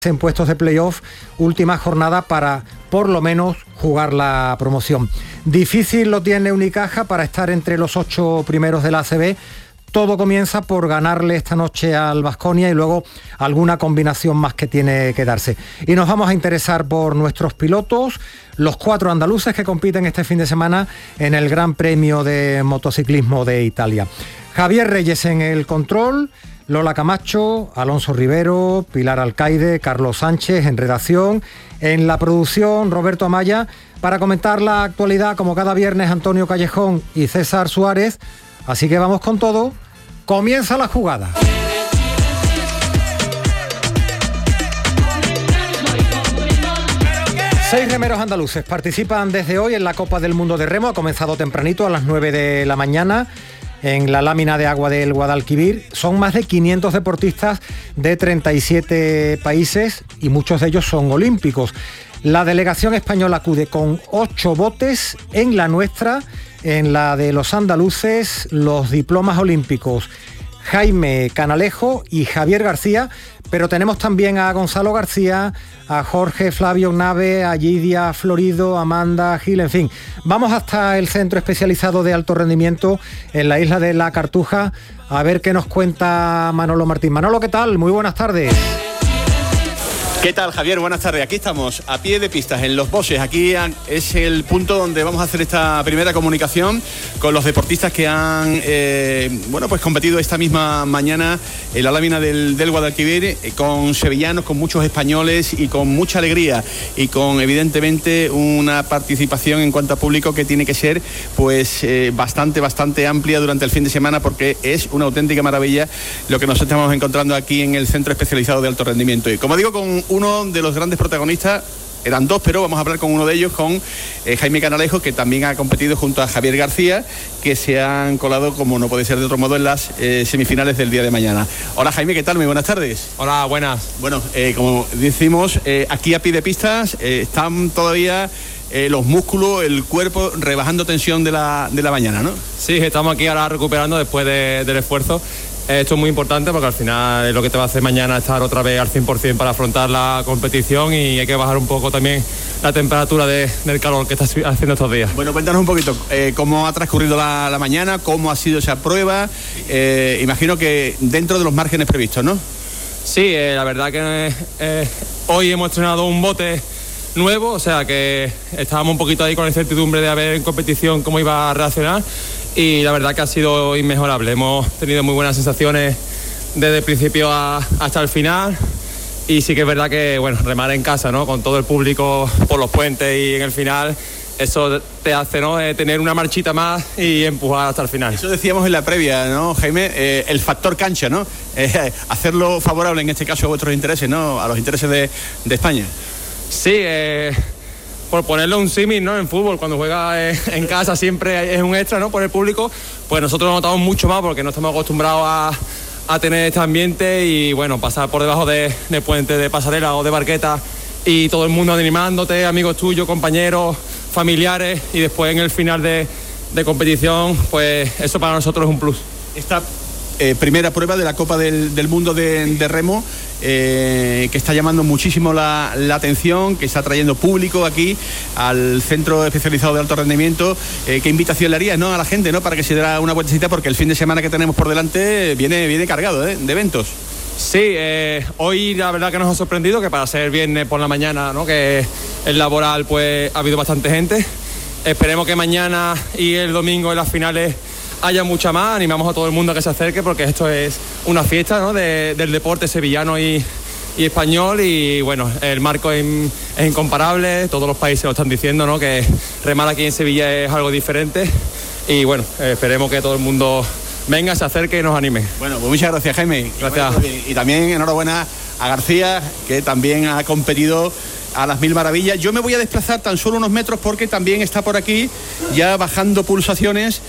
en puestos de playoff, última jornada para por lo menos jugar la promoción. Difícil lo tiene Unicaja para estar entre los 8 primeros de la ACB. Todo comienza por ganarle esta noche al Baskonia y luego alguna combinación más que tiene que darse. Y nos vamos a interesar por nuestros pilotos, los 4 andaluces que compiten este fin de semana en el Gran Premio de Motociclismo de Italia. Javier Reyes en el control, Lola Camacho, Alonso Rivero, Pilar Alcaide, Carlos Sánchez en redacción, en la producción Roberto Amaya, para comentar la actualidad como cada viernes Antonio Callejón y César Suárez. Así que vamos con todo. Comienza la jugada. 6 remeros andaluces participan desde hoy en la Copa del Mundo de Remo. Ha comenzado tempranito a las 9 de la mañana en la lámina de agua del Guadalquivir. Son más de 500 deportistas de 37 países y muchos de ellos son olímpicos. La delegación española acude con 8 botes. En la nuestra, en la de los andaluces, los diplomas olímpicos Jaime Canalejo y Javier García, pero tenemos también a Gonzalo García, a Jorge Flavio Nave, a Lidia Florido, Amanda Gil, en fin. Vamos hasta el centro especializado de alto rendimiento en la isla de La Cartuja a ver qué nos cuenta Manolo Martín. Manolo, ¿qué tal? Muy buenas tardes. ¿Qué tal, Javier? Buenas tardes. Aquí estamos, a pie de pistas, en Los Bosses. Aquí es el punto donde vamos a hacer esta primera comunicación con los deportistas que han competido esta misma mañana en la lámina del Guadalquivir, con sevillanos, con muchos españoles y con mucha alegría y con, evidentemente, una participación en cuanto a público que tiene que ser bastante amplia durante el fin de semana, porque es una auténtica maravilla lo que nos estamos encontrando aquí en el Centro Especializado de Alto Rendimiento. Y como digo, con uno de los grandes protagonistas, eran 2, pero vamos a hablar con uno de ellos, con Jaime Canalejo, que también ha competido junto a Javier García, que se han colado, como no puede ser de otro modo, en las semifinales del día de mañana. Hola, Jaime, ¿qué tal? Muy buenas tardes. Hola, buenas. Bueno, como decimos, aquí a pie de pistas están todavía los músculos, el cuerpo, rebajando tensión de la mañana, ¿no? Sí, estamos aquí ahora recuperando después del esfuerzo. Esto es muy importante porque al final es lo que te va a hacer mañana estar otra vez al 100% para afrontar la competición, y hay que bajar un poco también la temperatura del calor que está haciendo estos días. Bueno, cuéntanos un poquito cómo ha transcurrido la mañana, cómo ha sido esa prueba. Imagino que dentro de los márgenes previstos, ¿no? Sí, la verdad que hoy hemos estrenado un bote nuevo, o sea que estábamos un poquito ahí con la incertidumbre de a ver en competición cómo iba a reaccionar. Y la verdad que ha sido inmejorable. Hemos tenido muy buenas sensaciones desde el principio hasta el final. Y sí que es verdad que, remar en casa, ¿no? Con todo el público por los puentes y en el final, eso te hace, ¿no? Tener una marchita más y empujar hasta el final. Eso decíamos en la previa, ¿no, Jaime? El factor cancha, ¿no? Hacerlo favorable, en este caso, a vuestros intereses, ¿no? A los intereses de España. Sí, por ponerle un símil, ¿no? En fútbol, cuando juega en casa siempre es un extra, ¿no? Por el público, pues nosotros lo notamos mucho más porque no estamos acostumbrados a tener este ambiente y, pasar por debajo de puentes, de pasarela o de barqueta y todo el mundo animándote, amigos tuyos, compañeros, familiares, y después en el final de competición, pues eso para nosotros es un plus. Esta primera prueba de la Copa del Mundo de Remo, que está llamando muchísimo la atención, que está trayendo público aquí al Centro Especializado de Alto Rendimiento. ¿Qué invitación le harías, ¿no? a la gente, ¿no? para que se diera una vueltecita? Porque el fin de semana que tenemos por delante viene cargado de eventos. Sí, hoy la verdad que nos ha sorprendido que para ser viernes por la mañana, ¿no? que el laboral, pues ha habido bastante gente. Esperemos que mañana y el domingo en las finales haya mucha más. Animamos a todo el mundo a que se acerque, porque esto es una fiesta, ¿no? del deporte sevillano y español, y el marco es incomparable. Todos los países lo están diciendo, ¿no? que remar aquí en Sevilla es algo diferente, y esperemos que todo el mundo venga, se acerque y nos anime. Bueno, pues muchas gracias, Jaime. Gracias. Y también enhorabuena a García, que también ha competido a las mil maravillas. Yo me voy a desplazar tan solo unos metros porque también está por aquí, ya bajando pulsaciones,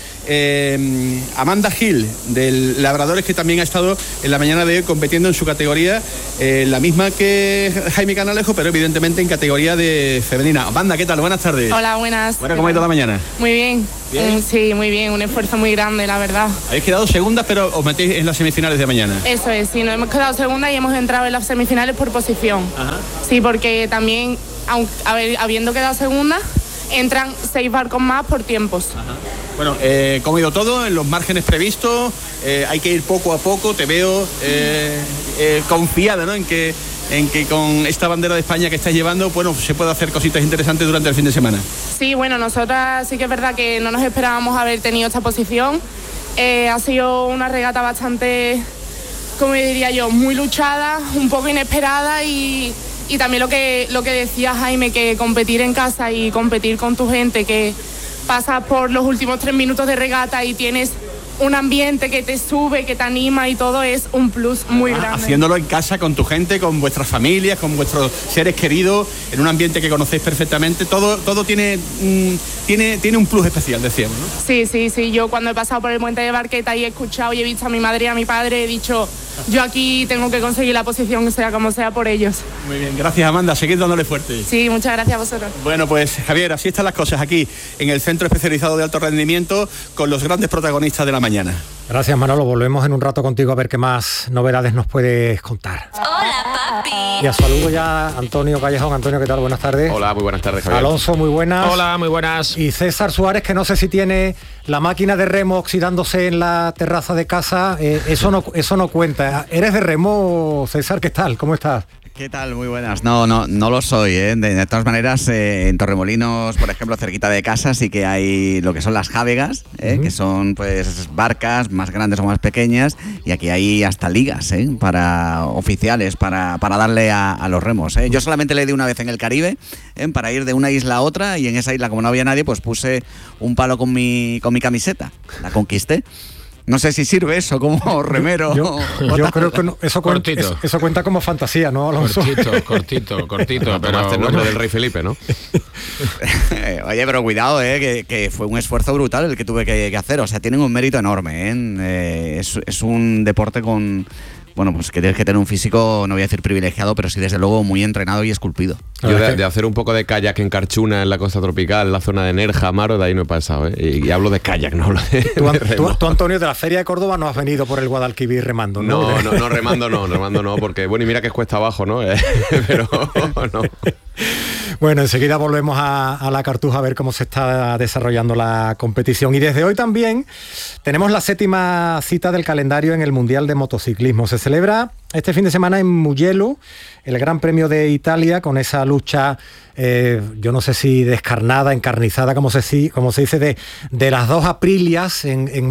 Amanda Gil, del Labradores, que también ha estado en la mañana de hoy compitiendo en su categoría, la misma que Jaime Canalejo, pero evidentemente en categoría de femenina. Amanda, ¿qué tal? Buenas tardes. Hola, buenas. Bueno, ¿cómo ha ido la mañana? Muy bien. ¿Bien? Sí, muy bien, un esfuerzo muy grande, la verdad. Habéis quedado segundas, pero os metéis en las semifinales de mañana. Eso es, sí, nos hemos quedado segundas y hemos entrado en las semifinales por posición. Ajá. Sí, porque también, habiendo quedado segundas, entran 6 barcos más por tiempos. Ajá. Bueno, ¿cómo ha ido todo? En los márgenes previstos, hay que ir poco a poco, te veo confiada, ¿no? En que con esta bandera de España que estás llevando, bueno, se puede hacer cositas interesantes durante el fin de semana. Sí, bueno, nosotras sí que es verdad que no nos esperábamos haber tenido esta posición. Ha sido una regata bastante, como diría yo, muy luchada, un poco inesperada y también lo que decía Jaime, que competir en casa y competir con tu gente, que pasas por los últimos 3 minutos de regata y tienes un ambiente que te sube, que te anima y todo, es un plus muy grande. Haciéndolo en casa con tu gente, con vuestras familias, con vuestros seres queridos, en un ambiente que conocéis perfectamente, todo tiene un plus especial, decíamos, ¿no? Sí, yo cuando he pasado por el puente de Barqueta y he escuchado y he visto a mi madre y a mi padre, he dicho, yo aquí tengo que conseguir la posición, sea como sea, por ellos. Muy bien, gracias Amanda, seguid dándole fuerte. Sí, muchas gracias a vosotros. Bueno, pues Javier, así están las cosas aquí en el Centro Especializado de Alto Rendimiento con los grandes protagonistas de la mañana. Gracias Manolo, volvemos en un rato contigo a ver qué más novedades nos puedes contar. Hola, papi. Y a saludo ya Antonio Callejón. Antonio, ¿qué tal? Buenas tardes. Hola, muy buenas tardes, Javier. Alonso, muy buenas. Hola, muy buenas. Y César Suárez, que no sé si tiene la máquina de remo oxidándose en la terraza de casa, eso no cuenta. ¿Eres de remo, César? ¿Qué tal? ¿Cómo estás? ¿Qué tal? Muy buenas. No lo soy, ¿eh? De todas maneras, en Torremolinos, por ejemplo, cerquita de casa, sí que hay lo que son las jávegas, que son pues barcas más grandes o más pequeñas, y aquí hay hasta ligas, para oficiales, para darle a los remos. Yo solamente le di una vez en el Caribe, para ir de una isla a otra, y en esa isla, como no había nadie, pues puse un palo con mi camiseta. La conquisté. No sé si sirve eso como remero. Yo creo que no, eso cuenta como fantasía, ¿no, Alonso? Cortito, pero el nombre del rey Felipe, ¿no? Oye, pero cuidado, que fue un esfuerzo brutal el que tuve que hacer. O sea, tienen un mérito enorme, es un deporte con... Bueno, pues que tienes que tener un físico, no voy a decir privilegiado, pero sí desde luego muy entrenado y esculpido. Yo de hacer un poco de kayak en Carchuna, en la costa tropical, en la zona de Nerja, Amaro, de ahí no he pasado, Y hablo de kayak, no hablo de Tú, Antonio, de la Feria de Córdoba no has venido por el Guadalquivir remando, ¿no? No, remando no, porque, bueno, y mira que es cuesta abajo, ¿no? Pero no. Bueno, enseguida volvemos a la Cartuja a ver cómo se está desarrollando la competición. Y desde hoy también tenemos la 7ª cita del calendario en el Mundial de Motociclismo. Se celebra este fin de semana en Mugello el Gran Premio de Italia, con esa lucha, yo no sé si descarnada, encarnizada, como se dice, de las 2 Aprilias en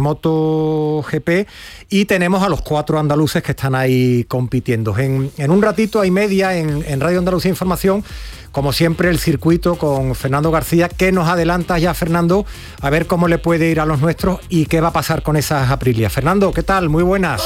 MotoGP, y tenemos a los 4 andaluces que están ahí compitiendo. En un ratito y media en Radio Andalucía Información, como siempre, el circuito con Fernando García. ¿Qué nos adelanta ya, Fernando? A ver cómo le puede ir a los nuestros y qué va a pasar con esas Aprilias. Fernando, ¿qué tal? Muy buenas.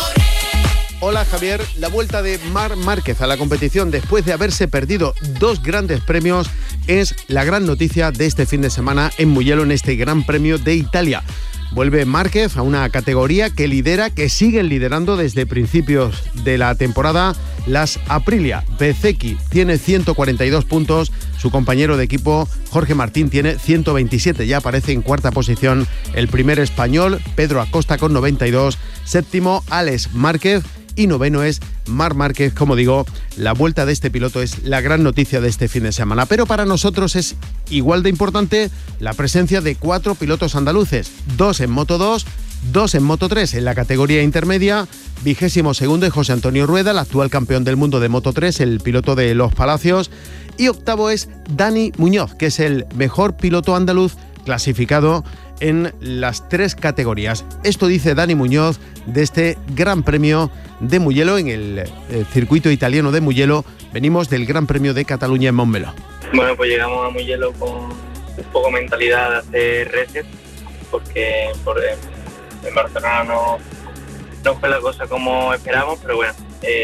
Hola Javier, la vuelta de Marc Márquez a la competición después de haberse perdido 2 grandes premios es la gran noticia de este fin de semana en Mugello, en este Gran Premio de Italia. Vuelve Márquez a una categoría que siguen liderando desde principios de la temporada las Aprilia. Bezzecchi tiene 142 puntos, su compañero de equipo Jorge Martín tiene 127, ya aparece en 4ª posición el primer español, Pedro Acosta con 92, 7º Alex Márquez, y 9º es Marc Márquez. Como digo, la vuelta de este piloto es la gran noticia de este fin de semana, pero para nosotros es igual de importante la presencia de 4 pilotos andaluces, 2 en Moto 2, 2 en Moto 3 en la categoría intermedia. 22º es José Antonio Rueda, el actual campeón del mundo de Moto 3, el piloto de Los Palacios, y 8º es Dani Muñoz, que es el mejor piloto andaluz clasificado en las 3 categorías. Esto dice Dani Muñoz de este Gran Premio de Mugello en el circuito italiano de Mugello. Venimos del Gran Premio de Cataluña en Montmeló. Bueno, pues llegamos a Mugello con un poco mentalidad de hacer reset, porque en Barcelona no fue la cosa como esperábamos, pero bueno,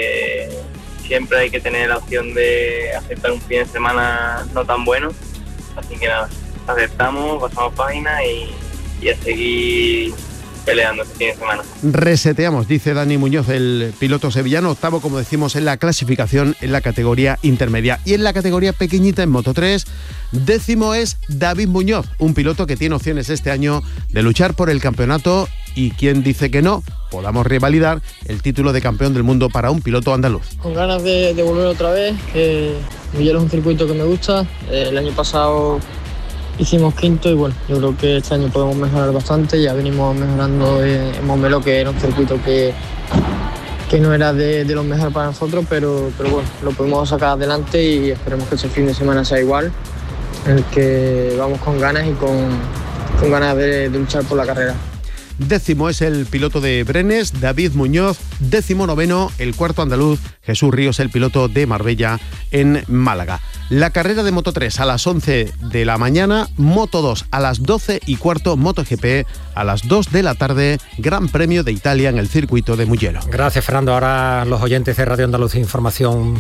siempre hay que tener la opción de aceptar un fin de semana no tan bueno, así que nada, aceptamos, pasamos página y a seguir peleando este fin de semana. Reseteamos, dice Dani Muñoz, el piloto sevillano, octavo, como decimos, en la clasificación en la categoría intermedia. Y en la categoría pequeñita, en Moto3, décimo es David Muñoz, un piloto que tiene opciones este año de luchar por el campeonato y quien dice que no, podamos revalidar el título de campeón del mundo para un piloto andaluz. Con ganas de volver otra vez, Mugello es un circuito que me gusta, el año pasado hicimos quinto y bueno, yo creo que este año podemos mejorar bastante, ya venimos mejorando en Montmeló, que era un circuito que no era de los mejores para nosotros, pero bueno, lo podemos sacar adelante y esperemos que este fin de semana sea igual, en el que vamos con ganas y con ganas de luchar por la carrera. Décimo es el piloto de Brenes, David Muñoz. 19º, el cuarto andaluz, Jesús Ríos, el piloto de Marbella en Málaga. La carrera de Moto3 a las 11 de la mañana, Moto2 a las 12:15, MotoGP a las 2 de la tarde, Gran Premio de Italia en el circuito de Mugello. Gracias, Fernando. Ahora los oyentes de Radio Andalucía Información,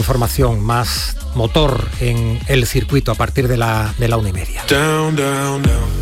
más motor en el circuito a partir de la 1:30.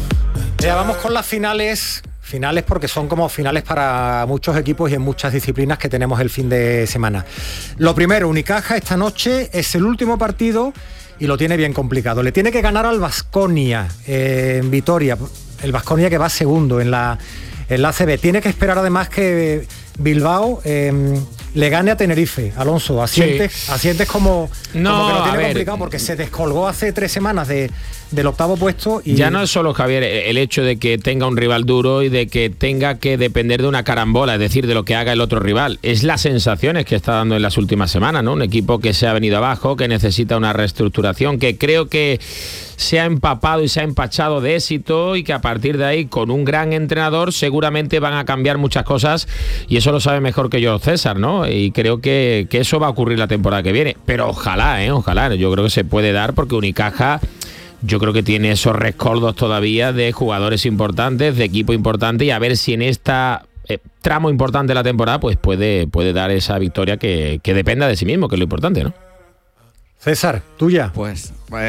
Ya vamos con las finales porque son como finales para muchos equipos y en muchas disciplinas que tenemos el fin de semana. Lo primero, Unicaja esta noche es el último partido y lo tiene bien complicado. Le tiene que ganar al Baskonia en Vitoria, el Baskonia que va segundo en la ACB. Tiene que esperar además que Bilbao le gane a Tenerife. Alonso, asientes como que lo tiene complicado porque se descolgó hace 3 semanas del octavo puesto. Y ya no es solo, Javier, el hecho de que tenga un rival duro y de que tenga que depender de una carambola, es decir, de lo que haga el otro rival. Es las sensaciones que está dando en las últimas semanas, ¿no? Un equipo que se ha venido abajo, que necesita una reestructuración, que creo que se ha empapado y se ha empachado de éxito y que a partir de ahí, con un gran entrenador, seguramente van a cambiar muchas cosas y eso lo sabe mejor que yo César, ¿no? Y creo que eso va a ocurrir la temporada que viene. Pero ojalá, yo creo que se puede dar porque Unicaja, yo creo que tiene esos rescoldos todavía de jugadores importantes, de equipo importante, y a ver si en esta tramo importante de la temporada pues puede dar esa victoria que dependa de sí mismo, que es lo importante, ¿no? César, tuya. Pues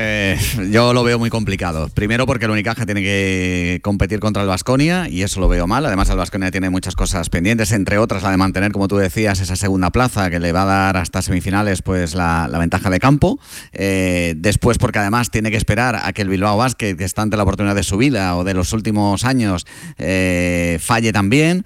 yo lo veo muy complicado. Primero porque el Unicaja tiene que competir contra el Baskonia y eso lo veo mal. Además el Baskonia tiene muchas cosas pendientes, entre otras la de mantener, como tú decías, esa segunda plaza que le va a dar hasta semifinales pues la ventaja de campo. Después porque además tiene que esperar a que el Bilbao Basket, que está ante la oportunidad de su vida o de los últimos años, falle también.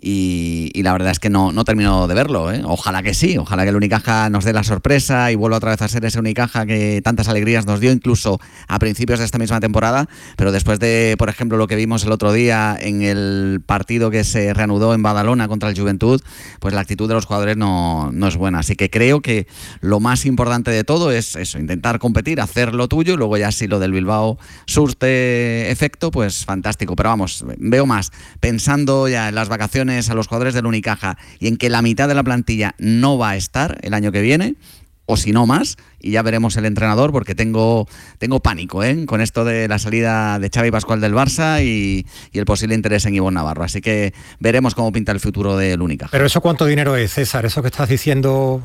Y la verdad es que no termino de verlo, ¿eh? Ojalá que sí, ojalá que el Unicaja nos dé la sorpresa y vuelva otra vez a ser ese Unicaja que tantas alegrías nos dio incluso a principios de esta misma temporada, pero después de, por ejemplo, lo que vimos el otro día en el partido que se reanudó en Badalona contra el Juventud, pues la actitud de los jugadores no es buena. Así que creo que lo más importante de todo es eso, intentar competir, hacer lo tuyo, y luego ya si lo del Bilbao surte efecto, pues fantástico. Pero vamos, veo más pensando ya en las vacaciones a los jugadores del Unicaja y en que la mitad de la plantilla no va a estar el año que viene, o si no más, y ya veremos el entrenador, porque tengo pánico con esto de la salida de Xavi Pascual del Barça y el posible interés en Ivonne Navarro. Así que veremos cómo pinta el futuro del Unicaja. ¿Pero eso cuánto dinero es, César? Eso que estás diciendo,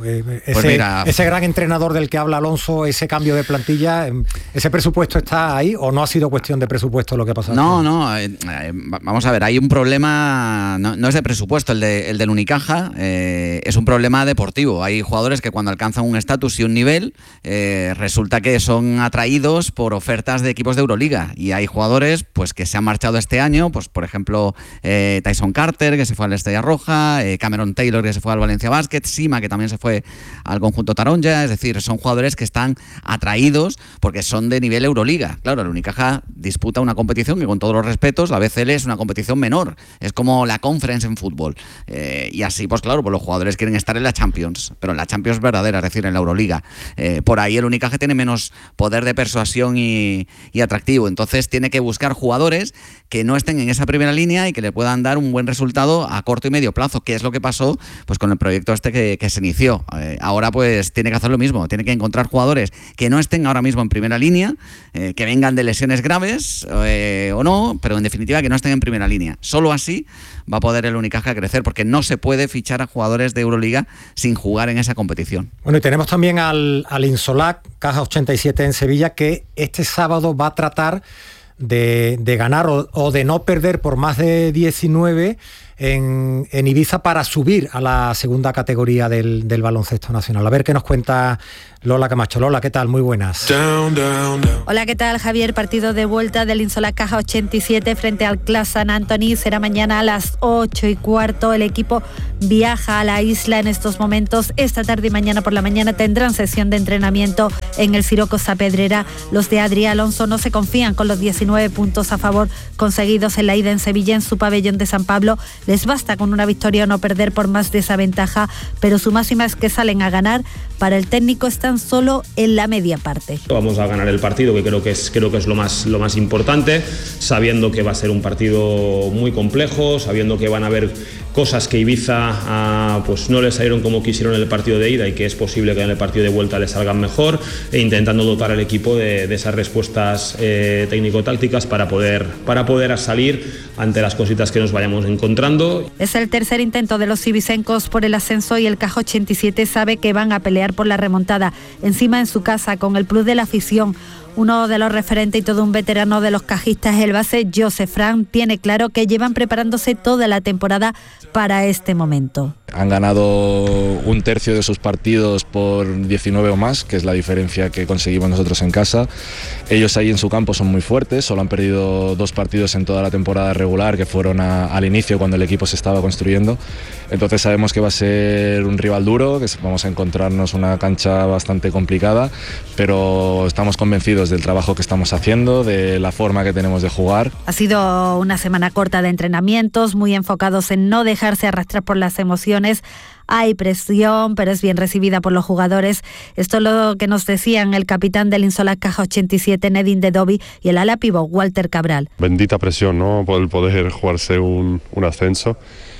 ese gran entrenador del que habla Alonso, ese cambio de plantilla, ¿ese presupuesto está ahí o no ha sido cuestión de presupuesto lo que ha pasado? No, vamos a ver, hay un problema, no es de presupuesto el del Unicaja, es un problema deportivo. Hay jugadores que cuando alcanzan un estatus y un nivel, resulta que son atraídos por ofertas de equipos de Euroliga, y hay jugadores pues que se han marchado este año, pues por ejemplo Tyson Carter, que se fue al Estrella Roja, Cameron Taylor, que se fue al Valencia Basket, Sima, que también se fue al conjunto Taronja. Es decir, son jugadores que están atraídos porque son de nivel Euroliga. Claro, el Unicaja disputa una competición que, con todos los respetos, la BCL es una competición menor, es como la Conference en fútbol, y así pues claro, pues los jugadores quieren estar en la Champions, pero en la Champions verdadera, es decir, en la Euroliga. Por ahí el Unicaja tiene menos poder de persuasión y atractivo, entonces tiene que buscar jugadores que no estén en esa primera línea y que le puedan dar un buen resultado a corto y medio plazo, que es lo que pasó pues con el proyecto este que se inició. Ahora pues tiene que hacer lo mismo, tiene que encontrar jugadores que no estén ahora mismo en primera línea, que vengan de lesiones graves o no, pero en definitiva que no estén en primera línea. Solo así va a poder el Unicaja crecer, porque no se puede fichar a jugadores de Euroliga sin jugar en esa competición. Bueno, y tenemos también al Insolac, Caja 87 en Sevilla, que este sábado va a tratar de ganar o de no perder por más de 19 en Ibiza para subir a la segunda categoría del baloncesto nacional. A ver qué nos cuenta Lola Camacho. Lola, ¿qué tal? Muy buenas. Hola, ¿qué tal, Javier? Partido de vuelta del Insola Caja 87 frente al Clas San Antoni. Será mañana a las 8:15. El equipo viaja a la isla en estos momentos. Esta tarde y mañana por la mañana tendrán sesión de entrenamiento en el Siroco Saavedra. Los de Adrià Alonso no se confían con los 19 puntos a favor conseguidos en la ida en Sevilla, en su pabellón de San Pablo. Les basta con una victoria o no perder por más de esa ventaja, pero su máxima es que salen a ganar. Para el técnico están solo en la media parte. Vamos a ganar el partido, que creo que es lo más importante, sabiendo que va a ser un partido muy complejo, sabiendo que van a haber cosas que Ibiza pues no les salieron como quisieron en el partido de ida y que es posible que en el partido de vuelta les salgan mejor, e intentando dotar al equipo de esas respuestas técnico-tácticas para poder salir ante las cositas que nos vayamos encontrando. Es el tercer intento de los ibicencos por el ascenso y el Caja 87 sabe que van a pelear por la remontada, encima en su casa, con el plus de la afición. Uno de los referentes y todo un veterano de los cajistas, el base Joseph Frank, tiene claro que llevan preparándose toda la temporada para este momento. Han ganado un tercio de sus partidos por 19 o más, que es la diferencia que conseguimos nosotros en casa. Ellos ahí en su campo son muy fuertes, solo han perdido 2 partidos en toda la temporada regular, que fueron al inicio cuando el equipo se estaba construyendo. Entonces sabemos que va a ser un rival duro, que vamos a encontrarnos una cancha bastante complicada, pero estamos convencidos del trabajo que estamos haciendo, de la forma que tenemos de jugar. Ha sido una semana corta de entrenamientos, muy enfocados en no dejarse arrastrar por las emociones. Hay presión, pero es bien recibida por los jugadores. Esto es lo que nos decían el capitán del Insola Caja 87, Nedin Dedovi, y el ala pívot, Walter Cabral. Bendita presión, ¿no? Por el poder jugarse un ascenso.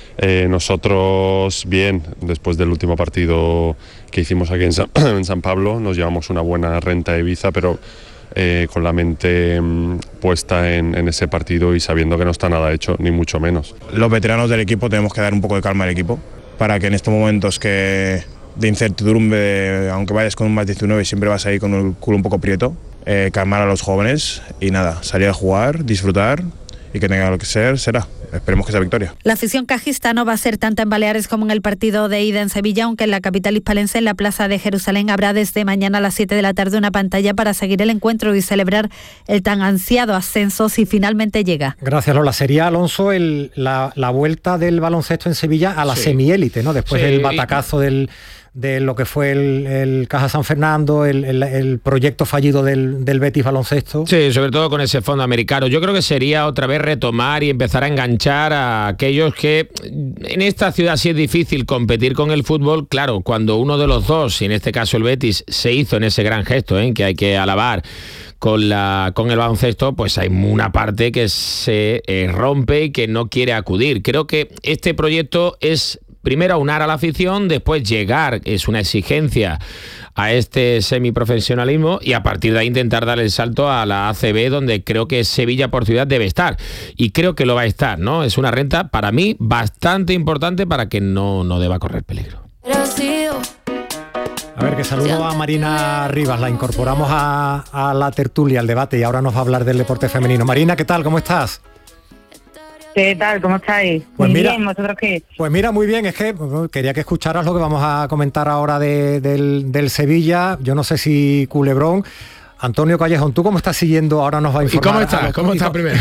Nosotros bien, después del último partido que hicimos aquí en San Pablo, nos llevamos una buena renta de Ibiza, pero con la mente puesta en ese partido y sabiendo que no está nada hecho, ni mucho menos. Los veteranos del equipo tenemos que dar un poco de calma al equipo para que en estos momentos de incertidumbre, aunque vayas con un más 19, siempre vas ahí con el culo un poco prieto, calmar a los jóvenes y nada, salir a jugar, disfrutar, y que tenga lo que ser, será. Esperemos que sea victoria. La afición cajista no va a ser tanta en Baleares como en el partido de ida en Sevilla, aunque en la capital hispalense, en la Plaza de Jerusalén, habrá desde mañana a las 7 de la tarde una pantalla para seguir el encuentro y celebrar el tan ansiado ascenso si finalmente llega. Gracias, Lola. Sería, Alonso, la vuelta del baloncesto en Sevilla a la semiélite, ¿no? Después del batacazo de lo que fue el Caja San Fernando, el proyecto fallido del Betis Baloncesto. Sí, sobre todo con ese fondo americano. Yo creo que sería otra vez retomar y empezar a enganchar a aquellos que en esta ciudad sí es difícil competir con el fútbol. Claro, cuando uno de los dos, y en este caso el Betis, se hizo en ese gran gesto, que hay que alabar, con el baloncesto, pues hay una parte que se rompe y que no quiere acudir. Creo que este proyecto es primero aunar a la afición, después llegar, es una exigencia, a este semiprofesionalismo, y a partir de ahí intentar dar el salto a la ACB, donde creo que Sevilla por ciudad debe estar, y creo que lo va a estar, ¿no? Es una renta para mí bastante importante para que no deba correr peligro. A ver, que saludo a Marina Rivas, la incorporamos a la tertulia, al debate, y ahora nos va a hablar del deporte femenino. Marina, ¿qué tal? ¿Cómo estás? ¿Qué tal? ¿Cómo estáis? Pues muy mira, bien, ¿vosotros qué? Pues mira, muy bien, es que quería que escucharas lo que vamos a comentar ahora del Sevilla. Yo no sé si Culebrón. Antonio Callejón, ¿tú cómo estás siguiendo? Ahora nos va a informar. ¿Y cómo estás? ¿Cómo estás primero?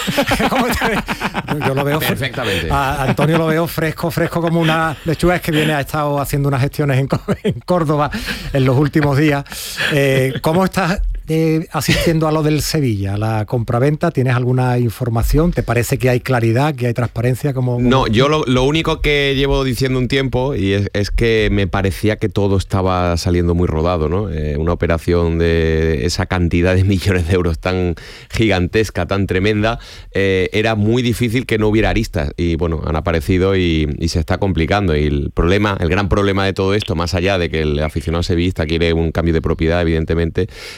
Yo lo veo perfectamente. A Antonio lo veo fresco como una lechuga. Es que ha estado haciendo unas gestiones en Córdoba en los últimos días. ¿Cómo estás asistiendo a lo del Sevilla, la compraventa? ¿Tienes alguna información? ¿Te parece que hay claridad, que hay transparencia? No, yo lo único que llevo diciendo un tiempo y es que me parecía que todo estaba saliendo muy rodado, ¿no? Una operación de esa cantidad de millones de euros tan gigantesca, tan tremenda, era muy difícil que no hubiera aristas, y bueno, han aparecido y se está complicando, y el gran problema de todo esto, más allá de que el aficionado sevillista quiere un cambio de propiedad, evidentemente,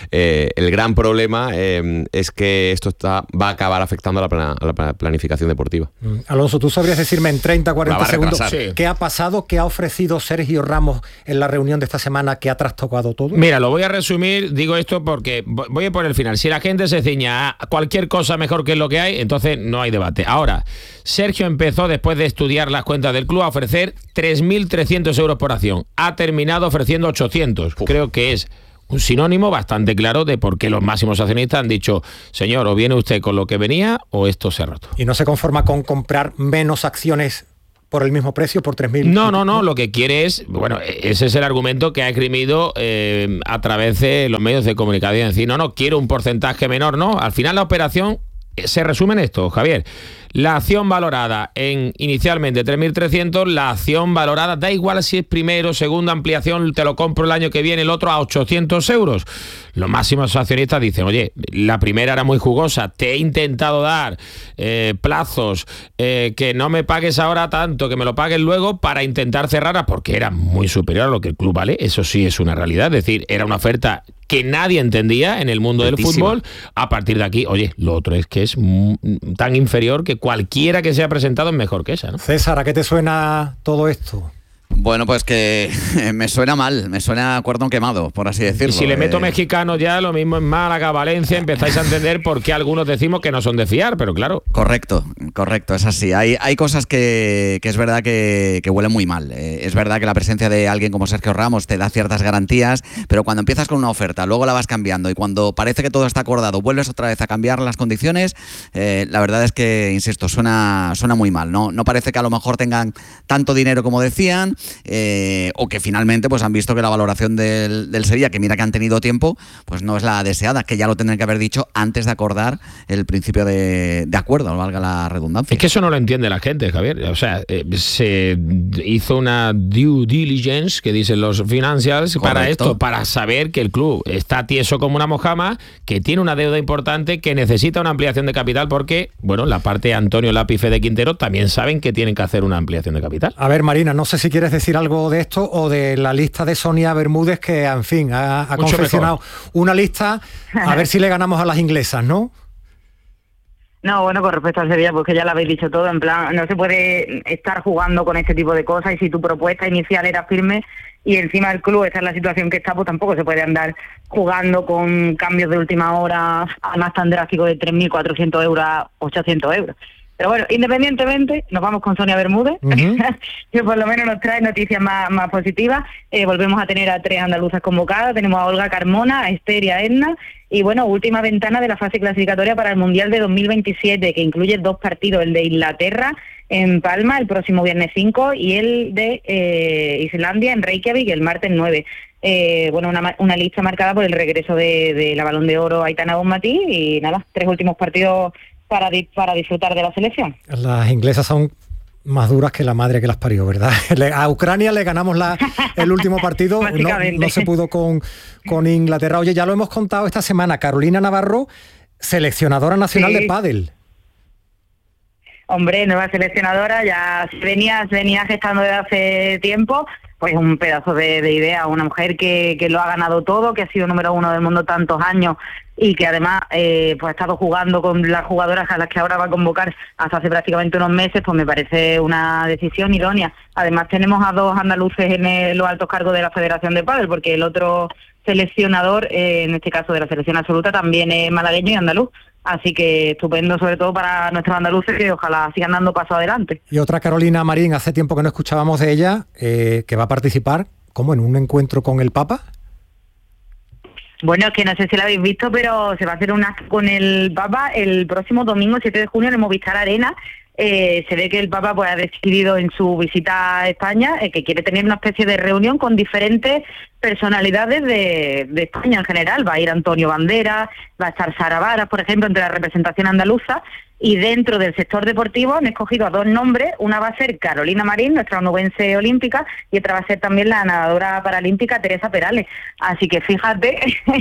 El gran problema es que esto va a acabar afectando a la planificación deportiva. Alonso, ¿tú sabrías decirme en 30, 40 segundos sí. qué ha pasado, qué ha ofrecido Sergio Ramos en la reunión de esta semana que ha trastocado todo? Mira, lo voy a resumir, digo esto porque voy a poner el final. Si la gente se ciña a cualquier cosa mejor que lo que hay, entonces no hay debate. Ahora, Sergio empezó, después de estudiar las cuentas del club, a ofrecer 3.300 euros por acción. Ha terminado ofreciendo 800. Creo que es un sinónimo bastante claro de por qué los máximos accionistas han dicho: señor, o viene usted con lo que venía o esto se ha roto. ¿Y no se conforma con comprar menos acciones por el mismo precio, por 3.000? No, lo que quiere es, bueno, ese es el argumento que ha esgrimido a través de los medios de comunicación, decir, no, quiero un porcentaje menor, no, al final la operación se resume en esto, Javier. La acción valorada en inicialmente 3.300, la acción valorada, da igual si es primero, segunda ampliación, te lo compro el año que viene, el otro a 800 euros. Los máximos accionistas dicen, oye, la primera era muy jugosa, te he intentado dar plazos, que no me pagues ahora tanto, que me lo pagues luego para intentar cerrarla, porque era muy superior a lo que el club vale, eso sí es una realidad, es decir, era una oferta que nadie entendía en el mundo del fútbol. A partir de aquí, oye, lo otro es que es tan inferior que cualquiera que se ha presentado es mejor que esa, ¿no? César, ¿a qué te suena todo esto? Bueno, pues que me suena mal, me suena a cordón quemado, por así decirlo. Y si le meto mexicano ya, lo mismo en Málaga, Valencia, empezáis a entender por qué algunos decimos que no son de fiar, pero claro. Correcto, es así. Hay cosas que es verdad que huelen muy mal. Es verdad que la presencia de alguien como Sergio Ramos te da ciertas garantías, pero cuando empiezas con una oferta, luego la vas cambiando y cuando parece que todo está acordado, vuelves otra vez a cambiar las condiciones, la verdad es que, insisto, suena muy mal. No parece que a lo mejor tengan tanto dinero como decían, o que finalmente pues han visto que la valoración del Sevilla, que mira que han tenido tiempo, pues no es la deseada, que ya lo tendrían que haber dicho antes de acordar el principio de acuerdo, valga la redundancia. Es que eso no lo entiende la gente, Javier. O sea, se hizo una due diligence, que dicen los financials, correcto, para esto, para saber que el club está tieso como una mojama, que tiene una deuda importante, que necesita una ampliación de capital, porque, bueno, la parte de Antonio Lapi y Fede Quintero también saben que tienen que hacer una ampliación de capital. A ver, Marina, no sé si quieres decir algo de esto o de la lista de Sonia Bermúdez, que, en fin, ha confeccionado una lista, a ver si le ganamos a las inglesas, ¿no? No, bueno, con respecto al Sevilla, pues que ya lo habéis dicho todo, en plan, no se puede estar jugando con este tipo de cosas, y si tu propuesta inicial era firme y encima el club está en la situación que está, pues tampoco se puede andar jugando con cambios de última hora, además tan drásticos, de 3.400 euros a 800 euros. Pero bueno, independientemente, nos vamos con Sonia Bermúdez, que por lo menos nos trae noticias más positivas. Volvemos a tener a 3 andaluzas convocadas, tenemos a Olga Carmona, a Esther y a Edna, y bueno, última ventana de la fase clasificatoria para el Mundial de 2027, que incluye 2 partidos, el de Inglaterra en Palma el próximo viernes 5 y el de Islandia en Reykjavik el martes 9. Bueno, una lista marcada por el regreso de la Balón de Oro Aitana Bonmatí, y nada, 3 últimos partidos para disfrutar de la selección. Las inglesas son más duras que la madre que las parió, ¿verdad? A Ucrania le ganamos el último partido, no se pudo con Inglaterra. Oye, ya lo hemos contado esta semana, Carolina Navarro, seleccionadora nacional de pádel. Hombre, nueva seleccionadora, ya se venía gestando desde hace tiempo, pues un pedazo de idea, una mujer que lo ha ganado todo, que ha sido número 1 del mundo tantos años, y que además pues ha estado jugando con las jugadoras a las que ahora va a convocar hasta hace prácticamente unos meses, pues me parece una decisión idónea. Además tenemos a 2 andaluces en los altos cargos de la Federación de Pádel, porque el otro seleccionador, en este caso de la selección absoluta, también es malagueño y andaluz. Así que estupendo, sobre todo para nuestros andaluces, que ojalá sigan dando paso adelante. Y otra Carolina Marín, hace tiempo que no escuchábamos de ella, que va a participar, ¿cómo? ¿En un encuentro con el Papa? Bueno, es que no sé si lo habéis visto, pero se va a hacer un acto con el Papa el próximo domingo, 7 de junio, en el Movistar Arena. Se ve que el Papa pues ha decidido en su visita a España que quiere tener una especie de reunión con diferentes personalidades de España en general. Va a ir Antonio Banderas, va a estar Sara Varas, por ejemplo, entre la representación andaluza, y dentro del sector deportivo han escogido a 2 nombres. Una va a ser Carolina Marín, nuestra onubense olímpica, y otra va a ser también la nadadora paralímpica Teresa Perales. Así que fíjate,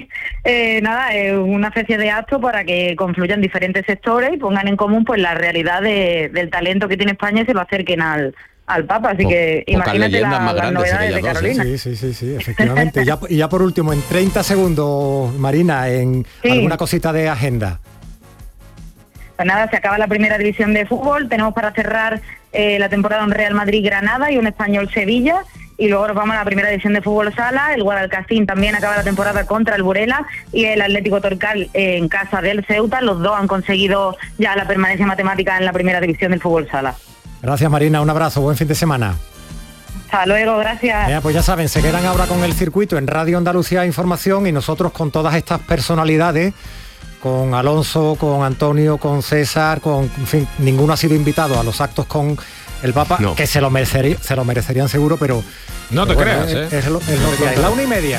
una especie de acto para que confluyan diferentes sectores y pongan en común pues la realidad del talento que tiene España, y se lo acerquen al al Papa, así que imagínate las novedades de Carolina. Sí, efectivamente. y ya por último, en 30 segundos, Marina, en alguna cosita de agenda. Pues nada, se acaba la primera división de fútbol, tenemos para cerrar la temporada un Real Madrid-Granada y un Español-Sevilla, y luego nos vamos a la primera división de fútbol sala. El Guadalcacín también acaba la temporada contra el Burela y el Atlético Torcal en casa del Ceuta. Los dos han conseguido ya la permanencia matemática en la primera división del fútbol sala. Gracias, Marina, un abrazo, buen fin de semana. Hasta luego, gracias. Pues ya saben, se quedan ahora con el circuito en Radio Andalucía Información y nosotros con todas estas personalidades, con Alonso, con Antonio, con César, en fin, ninguno ha sido invitado a los actos con el Papa, que se lo merecerían seguro, pero... No te creas, Es lo que hay. La 1:30.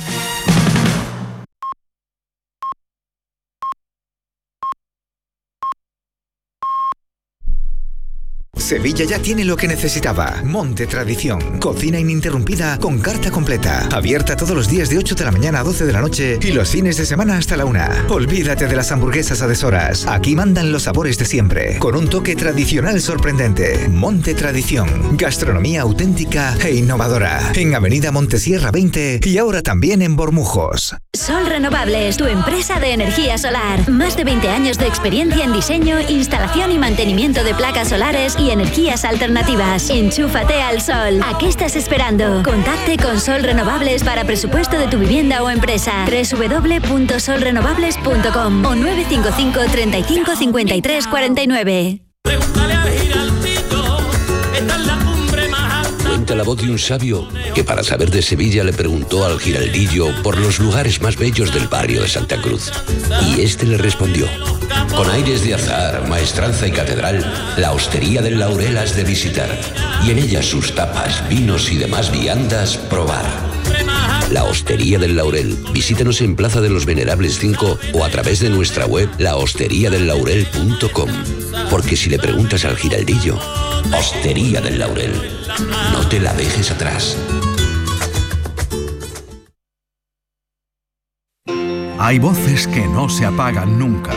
Sevilla ya tiene lo que necesitaba. Monte Tradición. Cocina ininterrumpida con carta completa. Abierta todos los días de 8 de la mañana a 12 de la noche y los fines de semana hasta la 1. Olvídate de las hamburguesas a deshoras. Aquí mandan los sabores de siempre, con un toque tradicional sorprendente. Monte Tradición. Gastronomía auténtica e innovadora. En Avenida Montesierra 20 y ahora también en Bormujos. Sol Renovables, tu empresa de energía solar. Más de 20 años de experiencia en diseño, instalación y mantenimiento de placas solares y energías alternativas. Enchúfate al sol. ¿A qué estás esperando? Contacte con Sol Renovables para presupuesto de tu vivienda o empresa. www.solrenovables.com o 955 35 53 49. Cuenta la voz de un sabio que para saber de Sevilla le preguntó al giraldillo por los lugares más bellos del barrio de Santa Cruz. Y este le respondió: con aires de azar, maestranza y catedral, la Hostería del Laurel has de visitar, y en ella sus tapas, vinos y demás viandas probar. La Hostería del Laurel. Visítanos en Plaza de los Venerables 5 o a través de nuestra web lahosteriadellaurel.com. Porque si le preguntas al giraldillo, Hostería del Laurel, no te la dejes atrás. Hay voces que no se apagan nunca.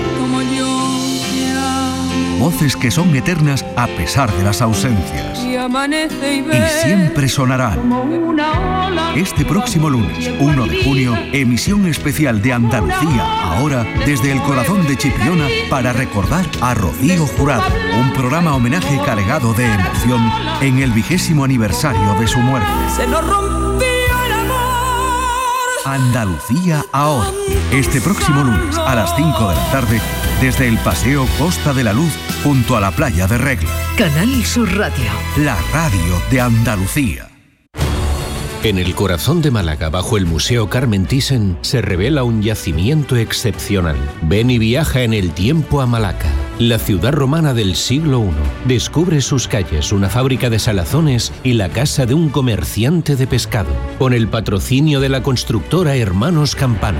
Voces que son eternas a pesar de las ausencias. Y siempre sonarán. Este próximo lunes, 1 de junio, emisión especial de Andalucía, ahora desde el corazón de Chipiona, para recordar a Rocío Jurado. Un programa homenaje cargado de emoción en el 20º aniversario de su muerte. Se nos rompió el amor. Andalucía ahora. Este próximo lunes a las 5 de la tarde, desde el Paseo Costa de la Luz, junto a la playa de Regla. Canal Sur Radio. La radio de Andalucía. En el corazón de Málaga, bajo el Museo Carmen Thyssen, se revela un yacimiento excepcional. Ven y viaja en el tiempo a Malaca, la ciudad romana del siglo I. Descubre sus calles, una fábrica de salazones y la casa de un comerciante de pescado, con el patrocinio de la constructora Hermanos Campano.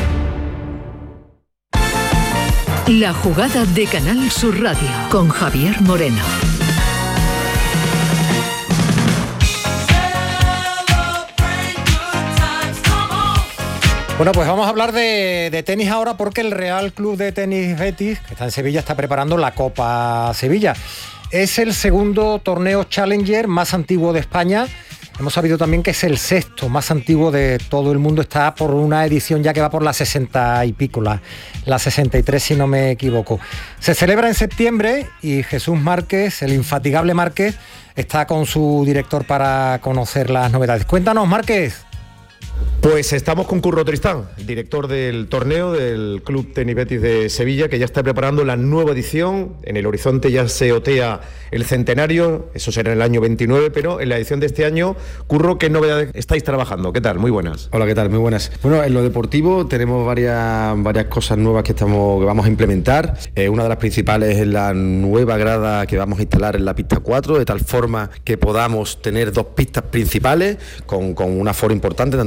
La jugada de Canal Sur Radio con Javier Moreno. Bueno, pues vamos a hablar de tenis ahora, porque el Real Club de Tenis Betis, que está en Sevilla, está preparando la Copa Sevilla. Es el segundo torneo Challenger más antiguo de España. Hemos sabido también que es el sexto más antiguo de todo el mundo. Está por una edición ya que va por la 60 y pico, la 63 si no me equivoco. Se celebra en septiembre y Jesús Márquez, el infatigable Márquez, está con su director para conocer las novedades. Cuéntanos, Márquez. Pues estamos con Curro Tristán, director del torneo del Club Tenis Betis de Sevilla, que ya está preparando la nueva edición. En el horizonte ya se otea el centenario, eso será en el año 29, pero en la edición de este año, Curro, ¿qué novedades estáis trabajando? ¿Qué tal? Muy buenas. Hola, ¿qué tal? Muy buenas. Bueno, en lo deportivo tenemos varias cosas nuevas que vamos a implementar. Una de las principales es la nueva grada que vamos a instalar en la pista 4, de tal forma que podamos tener dos pistas principales con un aforo importante, tanto la pista